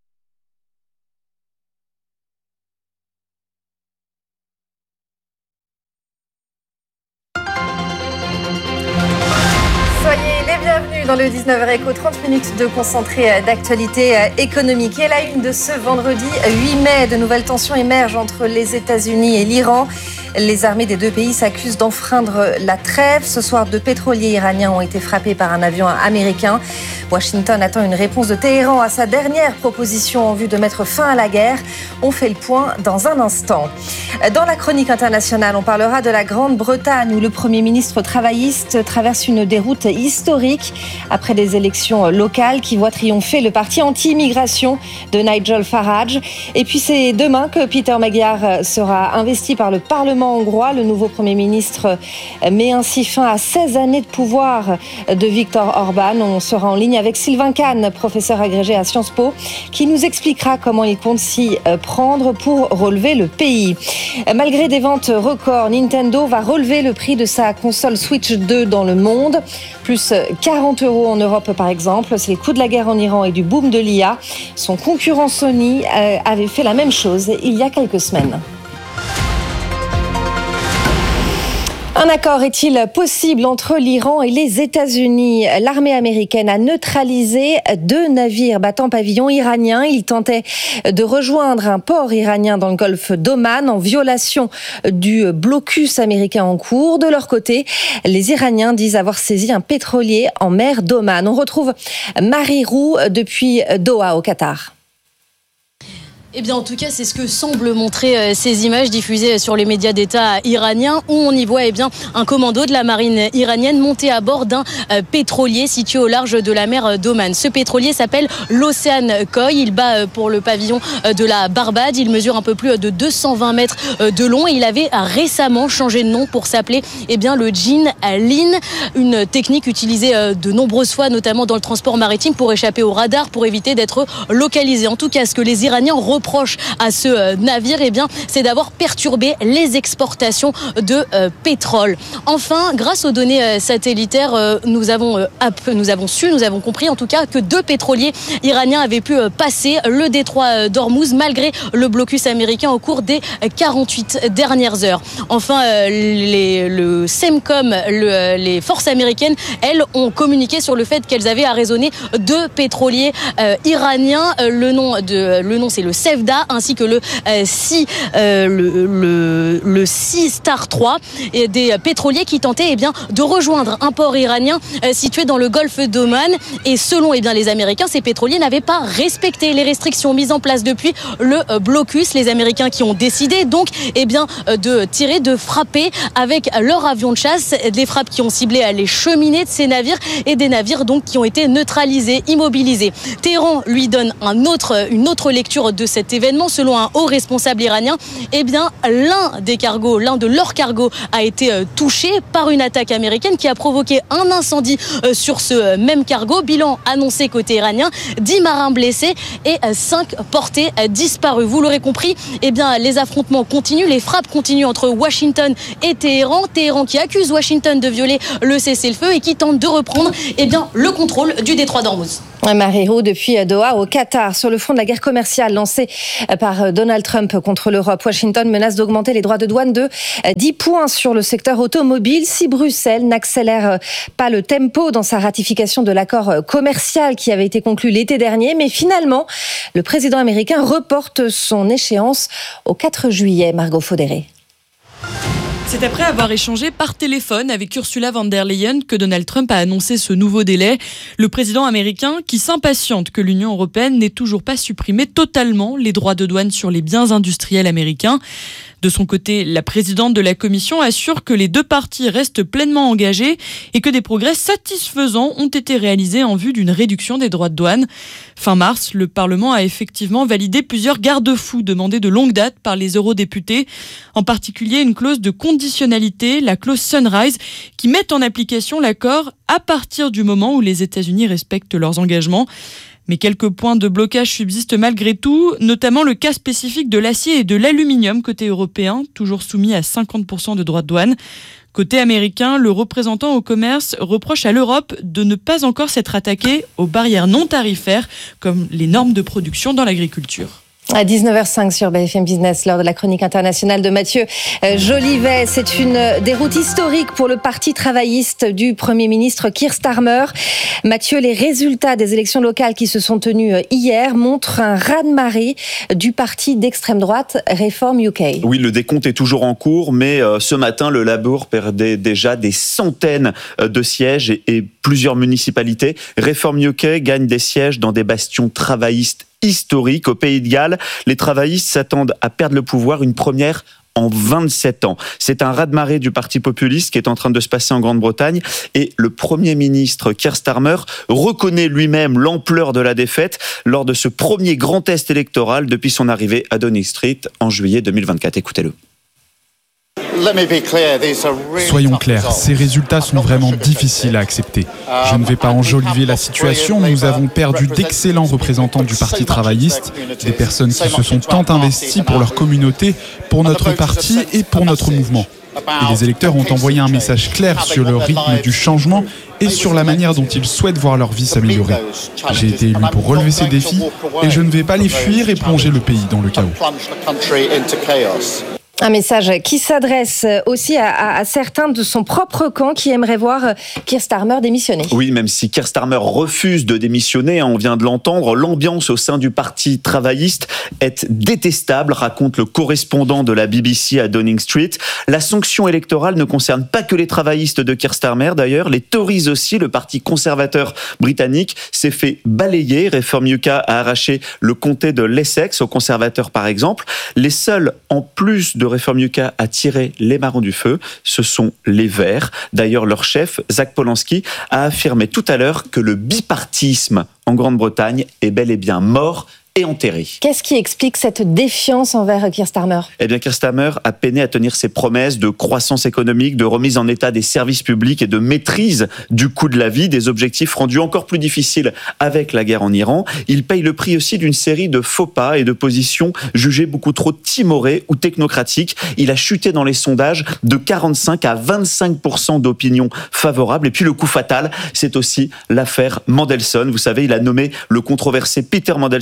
Soyez les bienvenus dans le 19h Éco, 30 minutes de concentré d'actualité économique. Et la une de ce vendredi 8 mai, de nouvelles tensions émergent entre les États-Unis et l'Iran. Les armées des deux pays s'accusent d'enfreindre la trêve. Ce soir, 2 pétroliers iraniens ont été frappés par un avion américain. Washington attend une réponse de Téhéran à sa dernière proposition en vue de mettre fin à la guerre. On fait le point dans un instant. Dans la chronique internationale, on parlera de la Grande-Bretagne où le Premier ministre travailliste traverse une déroute historique après des élections locales qui voient triompher le parti anti-immigration de Nigel Farage. Et puis c'est demain que Peter Magyar sera investi par le Parlement hongrois. Le nouveau Premier ministre met ainsi fin à 16 années de pouvoir de Viktor Orban. On sera en ligne avec Sylvain Kahn, professeur agrégé à Sciences Po, qui nous expliquera comment il compte s'y prendre pour relever le pays. Malgré des ventes records, Nintendo va relever le prix de sa console Switch 2 dans le monde. Plus 40 € en Europe par exemple. C'est le coût de la guerre en Iran et du boom de l'IA. Son concurrent Sony avait fait la même chose il y a quelques semaines. Un accord est-il possible entre l'Iran et les États-Unis ? L'armée américaine a neutralisé 2 navires battant pavillon iranien. Ils tentaient de rejoindre un port iranien dans le golfe d'Oman en violation du blocus américain en cours. De leur côté, les Iraniens disent avoir saisi un pétrolier en mer d'Oman. On retrouve Marie Roux depuis Doha au Qatar. Eh bien, en tout cas, c'est ce que semblent montrer ces images diffusées sur les médias d'État iraniens où on y voit un commando de la marine iranienne monté à bord d'un pétrolier situé au large de la mer d'Oman. Ce pétrolier s'appelle l'Ocean Koi. Il bat pour le pavillon de la Barbade. Il mesure un peu plus de 220 mètres de long et il avait récemment changé de nom pour s'appeler le Jin Lin, une technique utilisée de nombreuses fois, notamment dans le transport maritime pour échapper au radar, pour éviter d'être localisé. En tout cas, ce que les Iraniens reprochent à ce navire, c'est d'avoir perturbé les exportations de pétrole. Enfin, grâce aux données satellitaires, nous avons compris en tout cas que 2 pétroliers iraniens avaient pu passer le détroit d'Ormuz malgré le blocus américain au cours des 48 dernières heures. Enfin, le CEMCOM, les forces américaines, elles, ont communiqué sur le fait qu'elles avaient arraisonné 2 pétroliers iraniens. Le nom c'est le CEMCOM. Zvezda ainsi que le Sea Star 3 et des pétroliers qui tentaient de rejoindre un port iranien situé dans le golfe d'Oman. Et selon les Américains, ces pétroliers n'avaient pas respecté les restrictions mises en place depuis le blocus. Les Américains qui ont décidé donc de frapper avec leur avion de chasse, des frappes qui ont ciblé les cheminées de ces navires et des navires donc qui ont été neutralisés, immobilisés. Téhéran lui donne une autre lecture de cet événement. Selon un haut responsable iranien, l'un de leurs cargos a été touché par une attaque américaine qui a provoqué un incendie sur ce même cargo. Bilan annoncé côté iranien, 10 marins blessés et 5 portés disparus. Vous l'aurez compris, les affrontements continuent, les frappes continuent entre Washington et Téhéran. Téhéran qui accuse Washington de violer le cessez-le-feu et qui tente de reprendre le contrôle du détroit d'Ormuz. Mariro, depuis Doha au Qatar, sur le front de la guerre commerciale lancée par Donald Trump contre l'Europe, Washington menace d'augmenter les droits de douane de 10 points sur le secteur automobile si Bruxelles n'accélère pas le tempo dans sa ratification de l'accord commercial qui avait été conclu l'été dernier. Mais finalement, le président américain reporte son échéance au 4 juillet. Margot Faudéré. C'est après avoir échangé par téléphone avec Ursula von der Leyen que Donald Trump a annoncé ce nouveau délai. Le président américain qui s'impatiente que l'Union européenne n'ait toujours pas supprimé totalement les droits de douane sur les biens industriels américains. De son côté, la présidente de la Commission assure que les deux parties restent pleinement engagées et que des progrès satisfaisants ont été réalisés en vue d'une réduction des droits de douane. Fin mars, le Parlement a effectivement validé plusieurs garde-fous demandés de longue date par les eurodéputés, en particulier une clause de conditionnalité, la clause Sunrise, qui met en application l'accord à partir du moment où les États-Unis respectent leurs engagements. Mais quelques points de blocage subsistent malgré tout, notamment le cas spécifique de l'acier et de l'aluminium côté européen, toujours soumis à 50% de droits de douane. Côté américain, le représentant au commerce reproche à l'Europe de ne pas encore s'être attaquée aux barrières non tarifaires, comme les normes de production dans l'agriculture. À 19h05 sur BFM Business, lors de la chronique internationale de Mathieu Jolivet. C'est une déroute historique pour le parti travailliste du Premier ministre Keir Starmer. Mathieu, les résultats des élections locales qui se sont tenues hier montrent un raz-de-marée du parti d'extrême droite Reform UK. Oui, le décompte est toujours en cours, mais ce matin, le Labour perdait déjà des centaines de sièges et plusieurs municipalités. Reform UK gagne des sièges dans des bastions travaillistes historique. Au Pays de Galles, les travaillistes s'attendent à perdre le pouvoir, une première en 27 ans. C'est un raz-de-marée du parti populiste qui est en train de se passer en Grande-Bretagne et le Premier ministre Keir Starmer reconnaît lui-même l'ampleur de la défaite lors de ce premier grand test électoral depuis son arrivée à Downing Street en juillet 2024. Écoutez-le. Soyons clairs, ces résultats sont vraiment difficiles à accepter. Je ne vais pas enjoliver la situation, nous avons perdu d'excellents représentants du Parti travailliste, des personnes qui se sont tant investies pour leur communauté, pour notre parti et pour notre mouvement. Et les électeurs ont envoyé un message clair sur le rythme du changement et sur la manière dont ils souhaitent voir leur vie s'améliorer. J'ai été élu pour relever ces défis et je ne vais pas les fuir et plonger le pays dans le chaos. Un message qui s'adresse aussi à certains de son propre camp qui aimeraient voir Keir Starmer démissionner. Oui, même si Keir Starmer refuse de démissionner, on vient de l'entendre, l'ambiance au sein du parti travailliste est détestable, raconte le correspondant de la BBC à Downing Street. La sanction électorale ne concerne pas que les travaillistes de Keir Starmer, d'ailleurs, les Tories aussi, le parti conservateur britannique, s'est fait balayer. Reform UK a arraché le comté de l'Essex aux conservateurs, par exemple. Les seuls, en plus de Reform UK, à tirer les marrons du feu, ce sont les Verts. D'ailleurs, leur chef, Zach Polanski, a affirmé tout à l'heure que le bipartisme en Grande-Bretagne est bel et bien mort et enterré. Qu'est-ce qui explique cette défiance envers Keir Starmer ? Eh bien, Keir Starmer a peiné à tenir ses promesses de croissance économique, de remise en état des services publics et de maîtrise du coût de la vie, des objectifs rendus encore plus difficiles avec la guerre en Iran. Il paye le prix aussi d'une série de faux pas et de positions jugées beaucoup trop timorées ou technocratiques. Il a chuté dans les sondages de 45 à 25% d'opinion favorable. Et puis le coup fatal, c'est aussi l'affaire Mandelson. Vous savez, il a nommé le controversé Peter Mandelson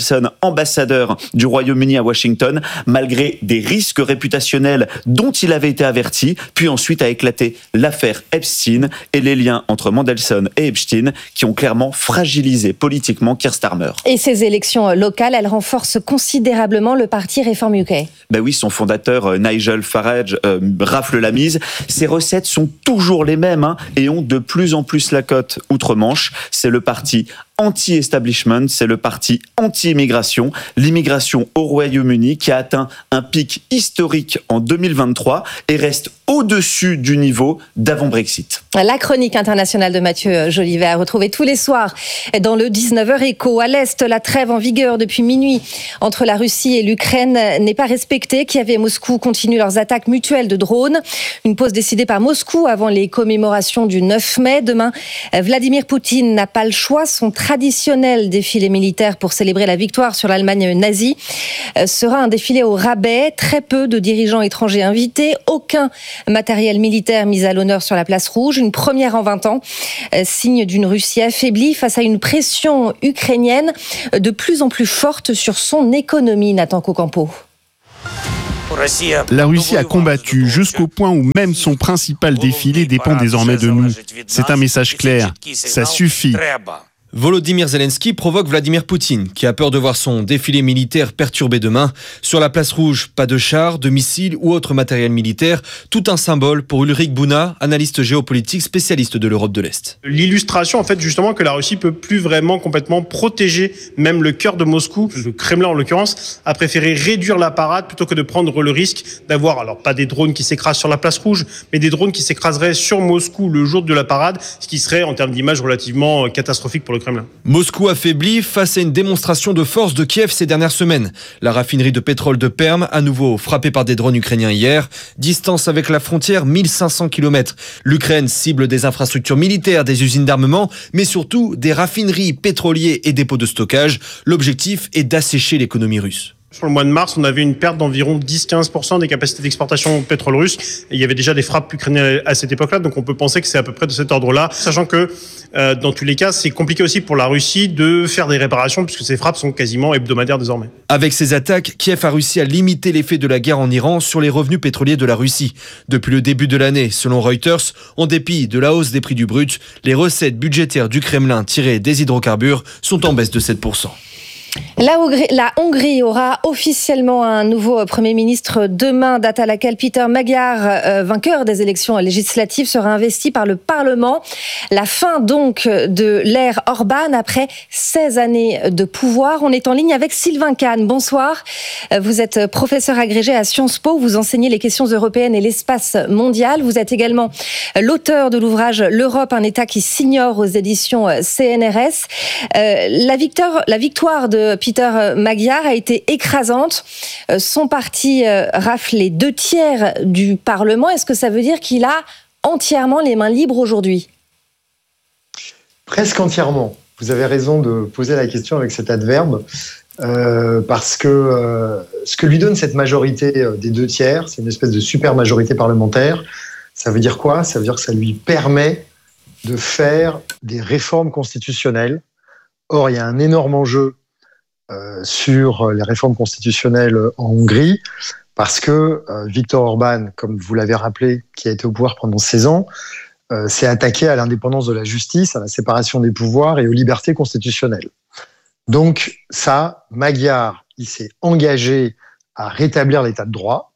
ambassadeur du Royaume-Uni à Washington, malgré des risques réputationnels dont il avait été averti. Puis ensuite a éclaté l'affaire Epstein et les liens entre Mandelson et Epstein qui ont clairement fragilisé politiquement Keir Starmer. Et ces élections locales, elles renforcent considérablement le parti Reform UK. Ben oui, son fondateur Nigel Farage rafle la mise. Ses recettes sont toujours les mêmes et ont de plus en plus la cote outre-Manche. C'est le parti anti-establishment, c'est le parti anti-immigration, l'immigration au Royaume-Uni qui a atteint un pic historique en 2023 et reste au-dessus du niveau d'avant-Brexit. La chronique internationale de Mathieu Jolivet à retrouver tous les soirs dans le 19h Écho. À l'Est, la trêve en vigueur depuis minuit entre la Russie et l'Ukraine n'est pas respectée. Kiev et Moscou continuent leurs attaques mutuelles de drones. Une pause décidée par Moscou avant les commémorations du 9 mai. Demain, Vladimir Poutine n'a pas le choix. Son traditionnel défilé militaire pour célébrer la victoire sur l'Allemagne nazie sera un défilé au rabais. Très peu de dirigeants étrangers invités. Aucun matériel militaire mis à l'honneur sur la place rouge. Une première en 20 ans. Signe d'une Russie affaiblie face à une pression ukrainienne de plus en plus forte sur son économie. Nathan Cocampo. La Russie a combattu jusqu'au point où même son principal défilé dépend désormais de nous. C'est un message clair. Ça suffit. Volodymyr Zelensky provoque Vladimir Poutine, qui a peur de voir son défilé militaire perturbé demain. Sur la place rouge, pas de chars, de missiles ou autre matériel militaire. Tout un symbole pour Ulrich Bouna, analyste géopolitique spécialiste de l'Europe de l'Est. L'illustration, en fait, justement, que la Russie peut plus vraiment complètement protéger même le cœur de Moscou. Le Kremlin, en l'occurrence, a préféré réduire la parade plutôt que de prendre le risque d'avoir, alors pas des drones qui s'écrasent sur la place rouge, mais des drones qui s'écraseraient sur Moscou le jour de la parade, ce qui serait, en termes d'image, relativement catastrophique pour le Kremlin. Moscou affaibli face à une démonstration de force de Kiev ces dernières semaines. La raffinerie de pétrole de Perm, à nouveau frappée par des drones ukrainiens hier. Distance avec la frontière, 1500 km. L'Ukraine cible des infrastructures militaires, des usines d'armement, mais surtout des raffineries, pétroliers et dépôts de stockage. L'objectif est d'assécher l'économie russe. Sur le mois de mars, on avait une perte d'environ 10-15% des capacités d'exportation de pétrole russe. Et il y avait déjà des frappes ukrainiennes à cette époque-là, donc on peut penser que c'est à peu près de cet ordre-là. Sachant que, dans tous les cas, c'est compliqué aussi pour la Russie de faire des réparations, puisque ces frappes sont quasiment hebdomadaires désormais. Avec ces attaques, Kiev a réussi à limiter l'effet de la guerre en Iran sur les revenus pétroliers de la Russie. Depuis le début de l'année, selon Reuters, en dépit de la hausse des prix du brut, les recettes budgétaires du Kremlin tirées des hydrocarbures sont en baisse de 7%. La Hongrie aura officiellement un nouveau Premier ministre demain, date à laquelle Peter Magyar, vainqueur des élections législatives, sera investi par le Parlement. La fin donc de l'ère Orban après 16 années de pouvoir. On est en ligne avec Sylvain Kahn. Bonsoir. Vous êtes professeur agrégé à Sciences Po. Vous enseignez les questions européennes et l'espace mondial. Vous êtes également l'auteur de l'ouvrage L'Europe, un État qui s'ignore aux éditions CNRS. La victoire de Peter Magyar a été écrasante. Son parti rafle les 2/3 du Parlement. Est-ce que ça veut dire qu'il a entièrement les mains libres aujourd'hui ? Presque entièrement. Vous avez raison de poser la question avec cet adverbe. Parce que ce que lui donne cette majorité des 2/3, c'est une espèce de super majorité parlementaire. Ça veut dire quoi ? Ça veut dire que ça lui permet de faire des réformes constitutionnelles. Or, il y a un énorme enjeu sur les réformes constitutionnelles en Hongrie, parce que Viktor Orban, comme vous l'avez rappelé, qui a été au pouvoir pendant 16 ans, s'est attaqué à l'indépendance de la justice, à la séparation des pouvoirs et aux libertés constitutionnelles. Donc ça, Magyar, il s'est engagé à rétablir l'état de droit,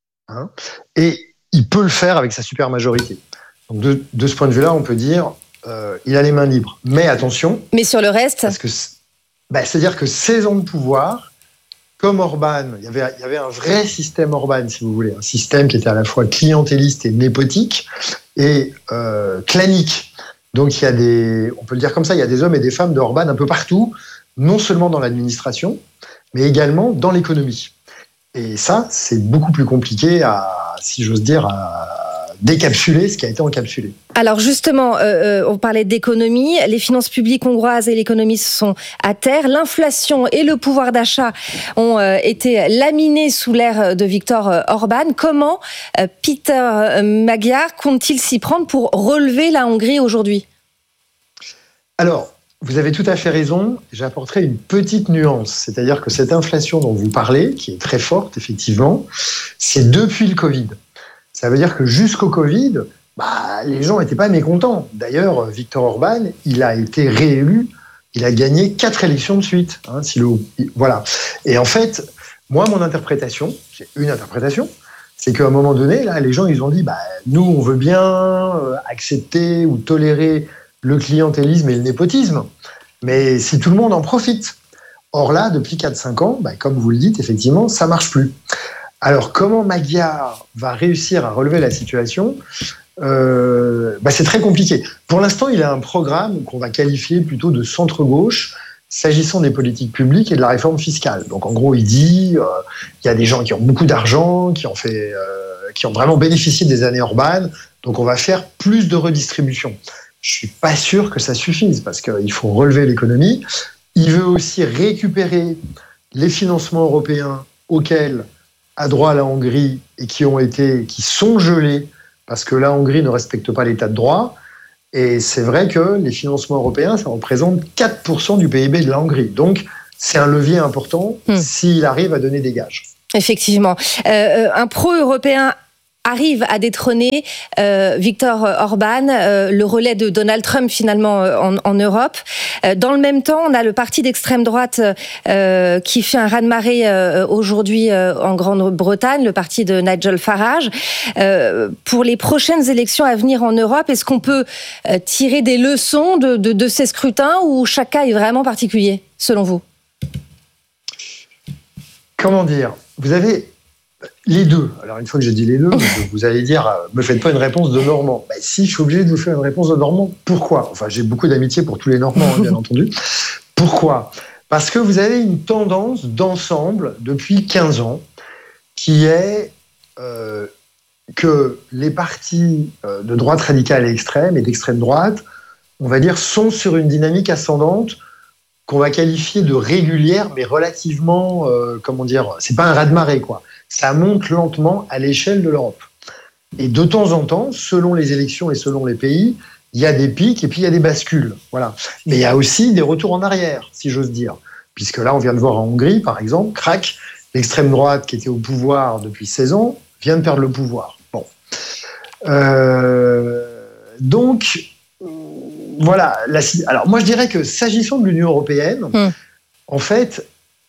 et il peut le faire avec sa super majorité. Donc de ce point de vue-là, on peut dire il a les mains libres. Mais attention. Mais sur le reste, parce que c'est-à-dire que 16 ans de pouvoir, comme Orban, il y avait un vrai système Orban, si vous voulez, un système qui était à la fois clientéliste et népotique et clanique. Donc il y a on peut le dire comme ça, il y a des hommes et des femmes d'Orban un peu partout, non seulement dans l'administration, mais également dans l'économie. Et ça, c'est beaucoup plus compliqué si j'ose dire, à décapsuler ce qui a été encapsulé. Alors justement, on parlait d'économie, les finances publiques hongroises et l'économie sont à terre. L'inflation et le pouvoir d'achat ont été laminés sous l'ère de Viktor Orban. Comment Peter Magyar compte-t-il s'y prendre pour relever la Hongrie aujourd'hui ? Alors, vous avez tout à fait raison. J'apporterai une petite nuance. C'est-à-dire que cette inflation dont vous parlez, qui est très forte, effectivement, c'est depuis le Covid. Ça veut dire que jusqu'au Covid, les gens n'étaient pas mécontents. D'ailleurs, Viktor Orban, il a été réélu. Il a gagné 4 élections de suite. Voilà. Et en fait, moi, mon interprétation, c'est une interprétation, c'est qu'à un moment donné, là, les gens, ils ont dit, nous, on veut bien accepter ou tolérer le clientélisme et le népotisme, mais si tout le monde en profite. Or là, depuis 4-5 ans, comme vous le dites, effectivement, ça marche plus. Alors, comment Magyar va réussir à relever la situation ? C'est très compliqué. Pour l'instant, il a un programme qu'on va qualifier plutôt de centre-gauche, s'agissant des politiques publiques et de la réforme fiscale. Donc, en gros, il dit, il y a des gens qui ont beaucoup d'argent, qui ont vraiment bénéficié des années Orban, donc on va faire plus de redistribution. Je suis pas sûr que ça suffise, parce qu'il faut relever l'économie. Il veut aussi récupérer les financements européens auxquels a droit la Hongrie et qui sont gelés, parce que la Hongrie ne respecte pas l'état de droit. Et c'est vrai que les financements européens, ça représente 4% du PIB de la Hongrie. Donc, c'est un levier important s'il arrive à donner des gages. Effectivement. Un pro-européen arrive à détrôner Viktor Orban, le relais de Donald Trump finalement en Europe. Dans le même temps, on a le parti d'extrême droite qui fait un raz-de-marée aujourd'hui en Grande-Bretagne, le parti de Nigel Farage. Pour les prochaines élections à venir en Europe, est-ce qu'on peut tirer des leçons de ces scrutins ou chaque cas est vraiment particulier, selon vous ? Comment dire ? Vous avez les deux. Alors, une fois que j'ai dit les deux, vous allez dire, me faites pas une réponse de Normand. Si, je suis obligé de vous faire une réponse de Normand. Pourquoi ? Enfin, j'ai beaucoup d'amitié pour tous les Normands, bien entendu. Pourquoi ? Parce que vous avez une tendance d'ensemble depuis 15 ans qui est que les partis de droite radicale et extrême et d'extrême droite, on va dire, sont sur une dynamique ascendante qu'on va qualifier de régulière, mais relativement, c'est pas un raz-de-marée, quoi. Ça monte lentement à l'échelle de l'Europe. Et de temps en temps, selon les élections et selon les pays, il y a des pics et puis il y a des bascules. Voilà. Mais il y a aussi des retours en arrière, si j'ose dire. Puisque là, on vient de voir en Hongrie, par exemple, crac, l'extrême droite qui était au pouvoir depuis 16 ans vient de perdre le pouvoir. Bon. Donc, voilà. Alors, moi, je dirais que s'agissant de l'Union européenne, en fait,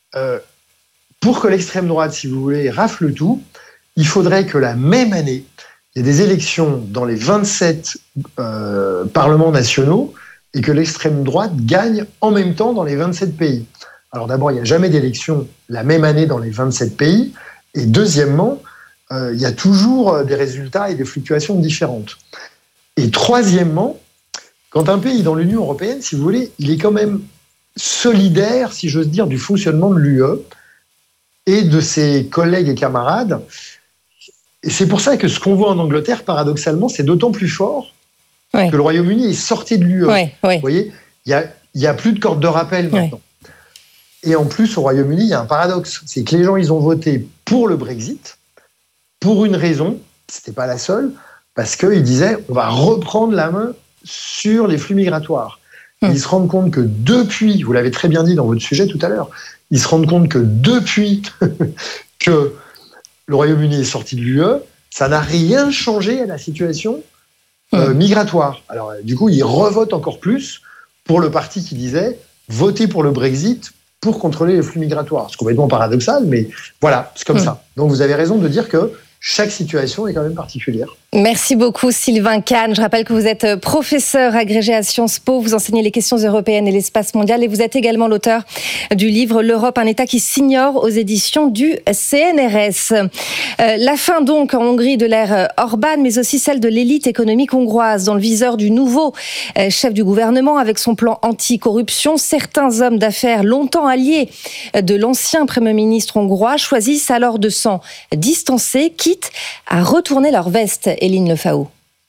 pour que l'extrême droite, si vous voulez, rafle tout, il faudrait que la même année, il y ait des élections dans les 27 parlements nationaux et que l'extrême droite gagne en même temps dans les 27 pays. Alors d'abord, il n'y a jamais d'élection la même année dans les 27 pays. Et deuxièmement, il y a toujours des résultats et des fluctuations différentes. Et troisièmement, quand un pays dans l'Union européenne, si vous voulez, il est quand même solidaire, si j'ose dire, du fonctionnement de l'UE et de ses collègues et camarades. Et c'est pour ça que ce qu'on voit en Angleterre, paradoxalement, c'est d'autant plus fort que le Royaume-Uni est sorti de l'UE. Vous voyez, il y a plus de corde de rappel maintenant. Et en plus, au Royaume-Uni, il y a un paradoxe. C'est que les gens, ils ont voté pour le Brexit, pour une raison, c'était pas la seule, parce qu'ils disaient, on va reprendre la main sur les flux migratoires. Et ils se rendent compte que depuis, vous l'avez très bien dit dans votre sujet tout à l'heure, ils se rendent compte que depuis que le Royaume-Uni est sorti de l'UE, ça n'a rien changé à la situation migratoire. Alors, du coup, ils revotent encore plus pour le parti qui disait voter pour le Brexit pour contrôler les flux migratoires. C'est complètement paradoxal, mais voilà, c'est comme ça. Donc, vous avez raison de dire que chaque situation est quand même particulière. Merci beaucoup Sylvain Kahn. Je rappelle que vous êtes professeur agrégé à Sciences Po, vous enseignez les questions européennes et l'espace mondial et vous êtes également l'auteur du livre L'Europe, un État qui s'ignore aux éditions du CNRS. La fin donc en Hongrie de l'ère Orban, mais aussi celle de l'élite économique hongroise dans le viseur du nouveau chef du gouvernement avec son plan anti-corruption. Certains hommes d'affaires longtemps alliés de l'ancien Premier ministre hongrois choisissent alors de s'en distancer, quitte à retourner leur veste. Éline Lefao.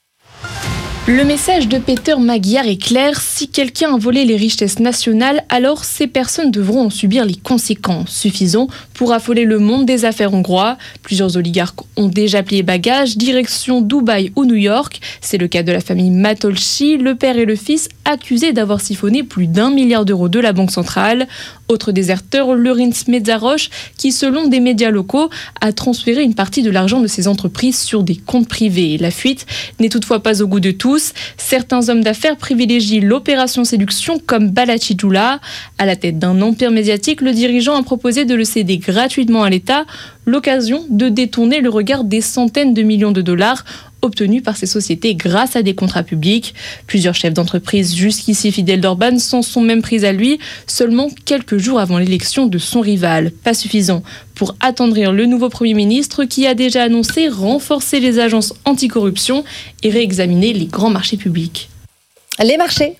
Le message de Péter Magyar est clair, si quelqu'un a volé les richesses nationales, alors ces personnes devront en subir les conséquences. Suffisant Pour affoler le monde des affaires hongrois, plusieurs oligarques ont déjà plié bagages, direction Dubaï ou New York. C'est le cas de la famille Matolcsi, le père et le fils accusés d'avoir siphonné plus d'1 milliard d'euros de la Banque centrale. Autre déserteur, Lörinc Mészáros, qui selon des médias locaux a transféré une partie de l'argent de ses entreprises sur des comptes privés. La fuite n'est toutefois pas au goût de tous. Certains hommes d'affaires privilégient l'opération séduction comme Balaji Dula. À la tête d'un empire médiatique, le dirigeant a proposé de le céder gratuitement à l'État, l'occasion de détourner le regard des centaines de millions de dollars obtenus par ces sociétés grâce à des contrats publics. Plusieurs chefs d'entreprise jusqu'ici fidèles d'Orban s'en sont même pris à lui seulement quelques jours avant l'élection de son rival. Pas suffisant pour attendrir le nouveau Premier ministre qui a déjà annoncé renforcer les agences anticorruption et réexaminer les grands marchés publics. Les marchés.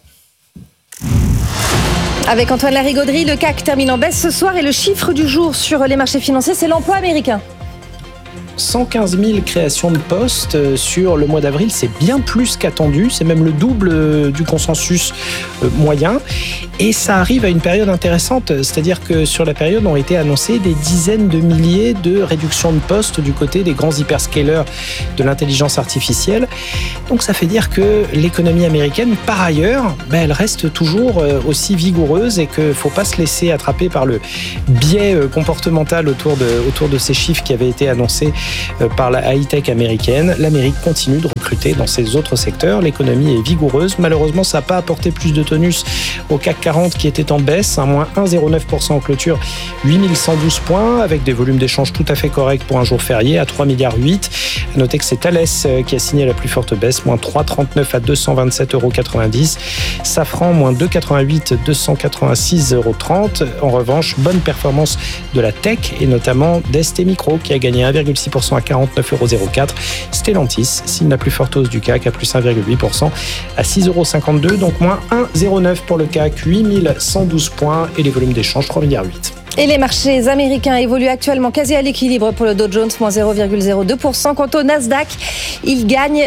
Avec Antoine Larigauderie, le CAC termine en baisse ce soir et le chiffre du jour sur les marchés financiers, c'est l'emploi américain. 115 000 créations de postes sur le mois d'avril, c'est bien plus qu'attendu, c'est même le double du consensus moyen et ça arrive à une période intéressante, c'est-à-dire que sur la période ont été annoncées des dizaines de milliers de réductions de postes du côté des grands hyperscalers de l'intelligence artificielle. Donc ça fait dire que l'économie américaine, par ailleurs, elle reste toujours aussi vigoureuse et qu'il ne faut pas se laisser attraper par le biais comportemental autour de ces chiffres qui avaient été annoncés par la high-tech américaine. L'Amérique continue de recruter dans ses autres secteurs. L'économie est vigoureuse. Malheureusement, ça n'a pas apporté plus de tonus au CAC 40 qui était en baisse, moins 1,09% en clôture, 8112 points, avec des volumes d'échange tout à fait corrects pour un jour férié à 3,8 milliards. À noter que c'est Thales qui a signé la plus forte baisse, moins 3,39 à 227,90 €. Safran, moins 2,88, 286,30 €. En revanche, bonne performance de la tech et notamment d'ST Micro qui a gagné 1,6% à 49,04 €. Stellantis signe la plus forte hausse du CAC à plus 1,8% à 6,52 €, donc moins 1,09 pour le CAC, 8112 points et les volumes d'échange 3,8 milliards. Et les marchés américains évoluent actuellement quasi à l'équilibre pour le Dow Jones, moins 0,02%. Quant au Nasdaq, il gagne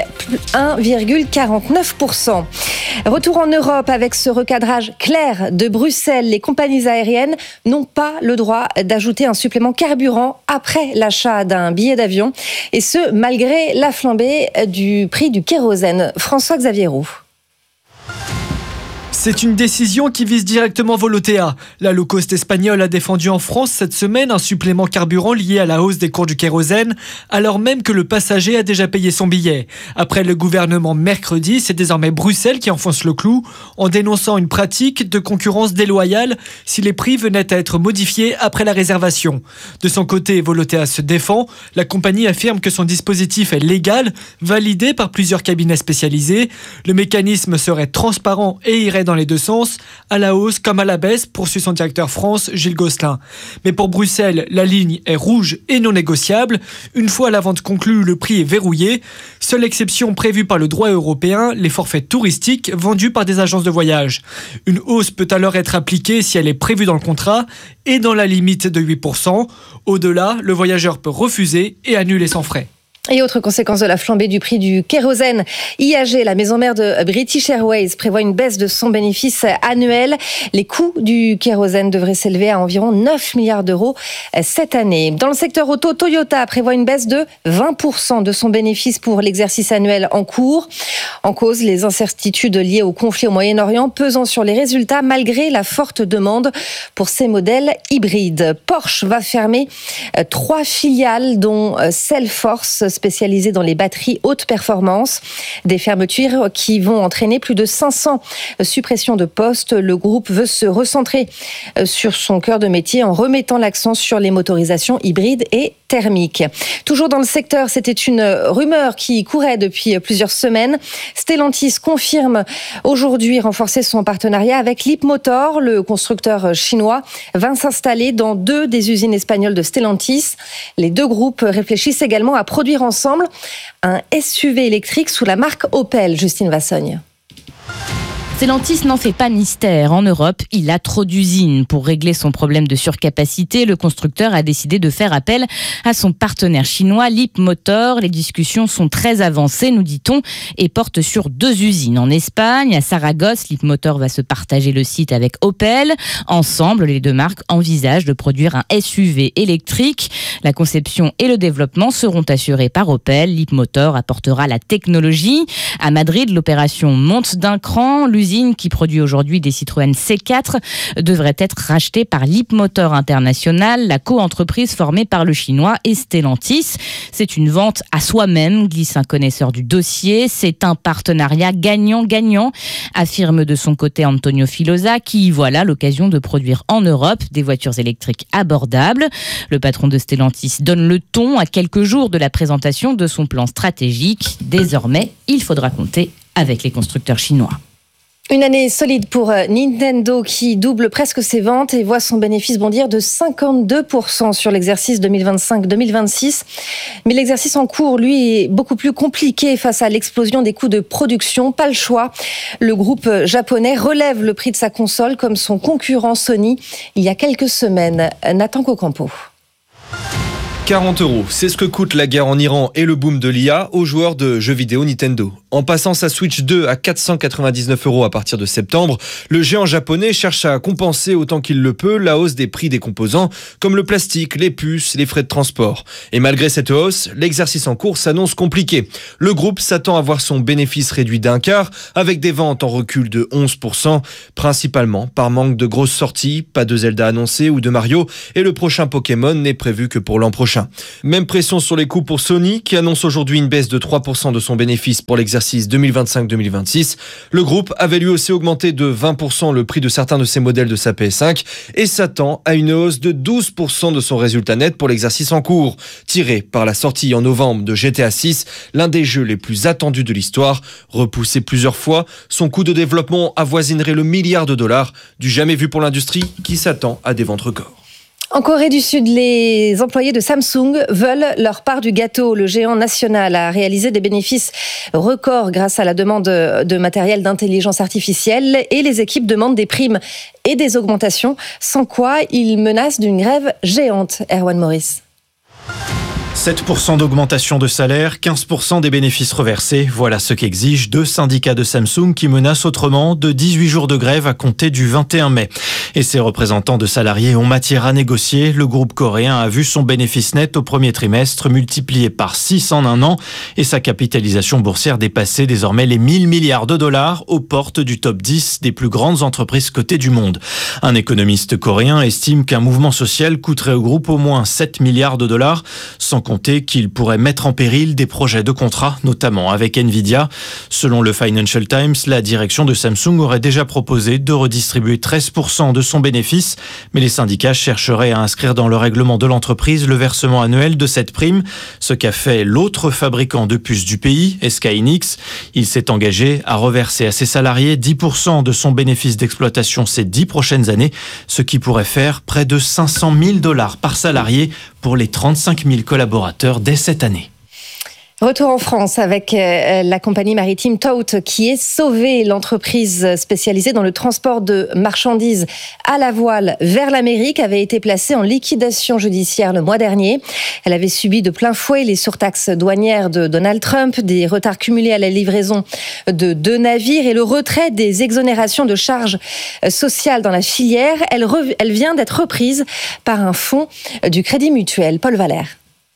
1,49%. Retour en Europe avec ce recadrage clair de Bruxelles. Les compagnies aériennes n'ont pas le droit d'ajouter un supplément carburant après l'achat d'un billet d'avion. Et ce, malgré la flambée du prix du kérosène. François-Xavier Roux. C'est une décision qui vise directement Volotea. La low-cost espagnole a défendu en France cette semaine un supplément carburant lié à la hausse des cours du kérosène, alors même que le passager a déjà payé son billet. Après le gouvernement mercredi, c'est désormais Bruxelles qui enfonce le clou en dénonçant une pratique de concurrence déloyale si les prix venaient à être modifiés après la réservation. De son côté, Volotea se défend. La compagnie affirme que son dispositif est légal, validé par plusieurs cabinets spécialisés. Le mécanisme serait transparent et irait dans les deux sens, à la hausse comme à la baisse, poursuit son directeur France, Gilles Gosselin. Mais pour Bruxelles, la ligne est rouge et non négociable. Une fois la vente conclue, le prix est verrouillé. Seule exception prévue par le droit européen, les forfaits touristiques vendus par des agences de voyage. Une hausse peut alors être appliquée si elle est prévue dans le contrat et dans la limite de 8%. Au-delà, le voyageur peut refuser et annuler sans frais. Et autre conséquence de la flambée du prix du kérosène, IAG, la maison mère de British Airways, prévoit une baisse de son bénéfice annuel. Les coûts du kérosène devraient s'élever à environ 9 milliards d'euros cette année. Dans le secteur auto, Toyota prévoit une baisse de 20% de son bénéfice pour l'exercice annuel en cours. En cause, les incertitudes liées au conflit au Moyen-Orient pesant sur les résultats malgré la forte demande pour ces modèles hybrides. Porsche va fermer 3 filiales dont Cellforce, spécialisée dans les batteries haute performance. Des fermetures qui vont entraîner plus de 500 suppressions de postes. Le groupe veut se recentrer sur son cœur de métier en remettant l'accent sur les motorisations hybrides et thermiques. Toujours dans le secteur, c'était une rumeur qui courait depuis plusieurs semaines. Stellantis confirme aujourd'hui renforcer son partenariat avec Leapmotor. Le constructeur chinois va s'installer dans 2 des usines espagnoles de Stellantis. Les 2 groupes réfléchissent également à produire ensemble un SUV électrique sous la marque Opel. Justine Vassogne. Stellantis n'en fait pas mystère. En Europe, il a trop d'usines. Pour régler son problème de surcapacité, le constructeur a décidé de faire appel à son partenaire chinois Leapmotor. Les discussions sont très avancées, nous dit-on, et portent sur 2 usines. En Espagne, à Saragosse, Leapmotor va se partager le site avec Opel. Ensemble, les 2 marques envisagent de produire un SUV électrique. La conception et le développement seront assurés par Opel. Leapmotor apportera la technologie. À Madrid, l'opération monte d'un cran. L'usine qui produit aujourd'hui des Citroën C4 devrait être rachetée par Leapmotor International, la co-entreprise formée par le chinois et Stellantis. C'est une vente à soi-même, glisse un connaisseur du dossier. C'est un partenariat gagnant-gagnant, affirme de son côté Antonio Filosa, qui y voit là l'occasion de produire en Europe des voitures électriques abordables. Le patron de Stellantis donne le ton à quelques jours de la présentation de son plan stratégique. Désormais, il faudra compter avec les constructeurs chinois. Une année solide pour Nintendo qui double presque ses ventes et voit son bénéfice bondir de 52% sur l'exercice 2025-2026. Mais l'exercice en cours, lui, est beaucoup plus compliqué face à l'explosion des coûts de production. Pas le choix. Le groupe japonais relève le prix de sa console comme son concurrent Sony il y a quelques semaines. Nathan Cocampo. 40 €, c'est ce que coûte la guerre en Iran et le boom de l'IA aux joueurs de jeux vidéo Nintendo. En passant sa Switch 2 à 499 € à partir de septembre, le géant japonais cherche à compenser autant qu'il le peut la hausse des prix des composants comme le plastique, les puces, les frais de transport. Et malgré cette hausse, l'exercice en cours s'annonce compliqué. Le groupe s'attend à voir son bénéfice réduit d'un quart avec des ventes en recul de 11%, principalement par manque de grosses sorties, pas de Zelda annoncé ou de Mario, et le prochain Pokémon n'est prévu que pour l'an prochain. Même pression sur les coûts pour Sony, qui annonce aujourd'hui une baisse de 3% de son bénéfice pour l'exercice 2025-2026. Le groupe avait lui aussi augmenté de 20% le prix de certains de ses modèles de sa PS5 et s'attend à une hausse de 12% de son résultat net pour l'exercice en cours, tiré par la sortie en novembre de GTA 6, l'un des jeux les plus attendus de l'histoire. Repoussé plusieurs fois, son coût de développement avoisinerait le $1 milliard, du jamais vu pour l'industrie qui s'attend à des ventes records. En Corée du Sud, les employés de Samsung veulent leur part du gâteau. Le géant national a réalisé des bénéfices records grâce à la demande de matériel d'intelligence artificielle et les équipes demandent des primes et des augmentations, sans quoi ils menacent d'une grève géante. Erwan Morris. 7% d'augmentation de salaire, 15% des bénéfices reversés. Voilà ce qu'exigent 2 syndicats de Samsung qui menacent autrement de 18 jours de grève à compter du 21 mai. Et ses représentants de salariés ont matière à négocier. Le groupe coréen a vu son bénéfice net au premier trimestre multiplié par 6 en un an et sa capitalisation boursière dépasser désormais les $1 000 milliards aux portes du top 10 des plus grandes entreprises cotées du monde. Un économiste coréen estime qu'un mouvement social coûterait au groupe au moins $7 milliards, sans compter qu'il pourrait mettre en péril des projets de contrat, notamment avec Nvidia. Selon le Financial Times, la direction de Samsung aurait déjà proposé de redistribuer 13% de son bénéfice, mais les syndicats chercheraient à inscrire dans le règlement de l'entreprise le versement annuel de cette prime, ce qu'a fait l'autre fabricant de puces du pays, SK Hynix. Il s'est engagé à reverser à ses salariés 10% de son bénéfice d'exploitation ces 10 prochaines années, ce qui pourrait faire près de $500 000 par salarié pour les 35 000 collaborateurs dès cette année. Retour en France avec la compagnie maritime TOUT qui est sauvée. L'entreprise spécialisée dans le transport de marchandises à la voile vers l'Amérique avait été placée en liquidation judiciaire le mois dernier. Elle avait subi de plein fouet les surtaxes douanières de Donald Trump, des retards cumulés à la livraison de 2 navires et le retrait des exonérations de charges sociales dans la filière. Elle vient d'être reprise par un fonds du Crédit Mutuel. Paul Valère.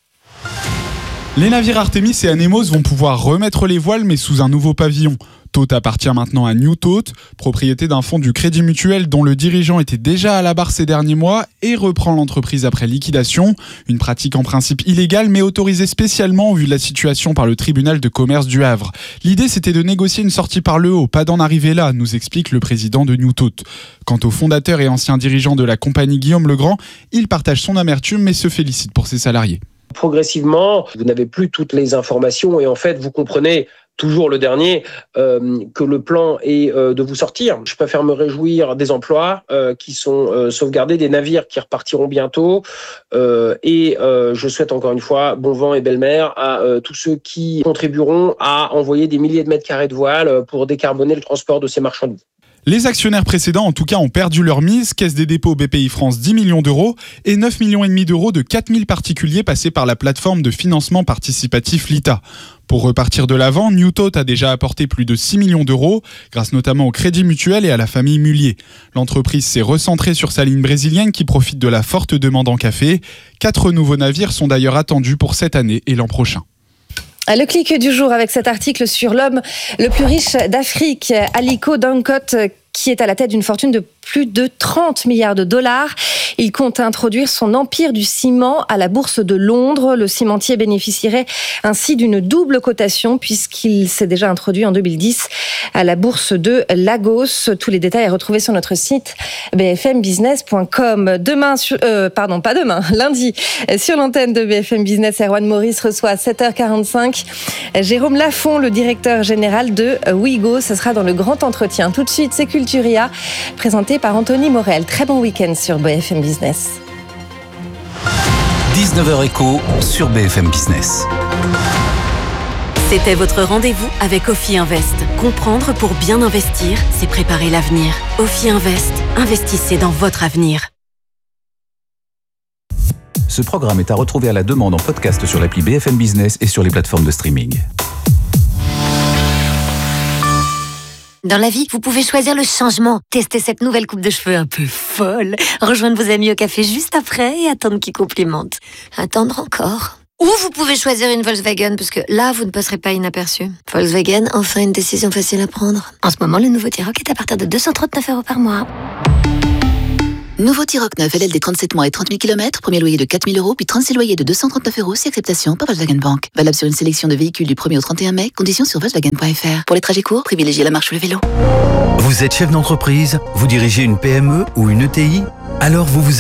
Les navires Artemis et Anemos vont pouvoir remettre les voiles, mais sous un nouveau pavillon. TOUT appartient maintenant à New TOUT, propriété d'un fonds du Crédit Mutuel dont le dirigeant était déjà à la barre ces derniers mois et reprend l'entreprise après liquidation. Une pratique en principe illégale, mais autorisée spécialement au vu de la situation par le tribunal de commerce du Havre. L'idée, c'était de négocier une sortie par le haut, pas d'en arriver là, nous explique le président de New TOUT. Quant au fondateur et ancien dirigeant de la compagnie Guillaume Legrand, il partage son amertume mais se félicite pour ses salariés. Progressivement, vous n'avez plus toutes les informations et en fait, vous comprenez toujours le dernier, que le plan est de vous sortir. Je préfère me réjouir des emplois qui sont sauvegardés, des navires qui repartiront bientôt. Et je souhaite encore une fois bon vent et belle mer à tous ceux qui contribueront à envoyer des milliers de mètres carrés de voile pour décarboner le transport de ces marchandises. Les actionnaires précédents, en tout cas, ont perdu leur mise. Caisse des dépôts BPI France, 10 millions d'euros et 9,5 millions d'euros de 4000 particuliers passés par la plateforme de financement participatif LITA. Pour repartir de l'avant, Newtot a déjà apporté plus de 6 millions d'euros, grâce notamment au Crédit Mutuel et à la famille Mullier. L'entreprise s'est recentrée sur sa ligne brésilienne qui profite de la forte demande en café. 4 nouveaux navires sont d'ailleurs attendus pour cette année et l'an prochain. Le clic du jour avec cet article sur l'homme le plus riche d'Afrique, Aliko Dangote, qui est à la tête d'une fortune de plus de 30 milliards de dollars. Il compte introduire son empire du ciment à la bourse de Londres. Le cimentier bénéficierait ainsi d'une double cotation puisqu'il s'est déjà introduit en 2010 à la bourse de Lagos. Tous les détails à retrouver sur notre site bfmbusiness.com. Lundi, sur l'antenne de BFM Business, Erwan Maurice reçoit à 7h45 Jérôme Lafont, le directeur général de Ouigo. Ce sera dans le grand entretien. Tout de suite, c'est Culturia, présenté par Anthony Morel. Très bon week-end sur BFM Business. 19h Éco sur BFM Business. C'était votre rendez-vous avec Ophi Invest. Comprendre pour bien investir, c'est préparer l'avenir. Ophi Invest, investissez dans votre avenir. Ce programme est à retrouver à la demande en podcast sur l'appli BFM Business et sur les plateformes de streaming. Dans la vie, vous pouvez choisir le changement. Tester cette nouvelle coupe de cheveux un peu folle. Rejoindre vos amis au café juste après et attendre qu'ils complimentent. Attendre encore. Ou vous pouvez choisir une Volkswagen, parce que là, vous ne passerez pas inaperçu. Volkswagen, enfin une décision facile à prendre. En ce moment, le nouveau T-Roc est à partir de 239 € par mois. Nouveau T-Roc 9, LLD 37 mois et 30 000 km, premier loyer de 4 000 €, puis 36 loyers de 239 €, si acceptation par Volkswagen Bank. Valable sur une sélection de véhicules du 1er au 31 mai, conditions sur Volkswagen.fr. Pour les trajets courts, privilégiez la marche ou le vélo. Vous êtes chef d'entreprise, vous dirigez une PME ou une ETI, alors vous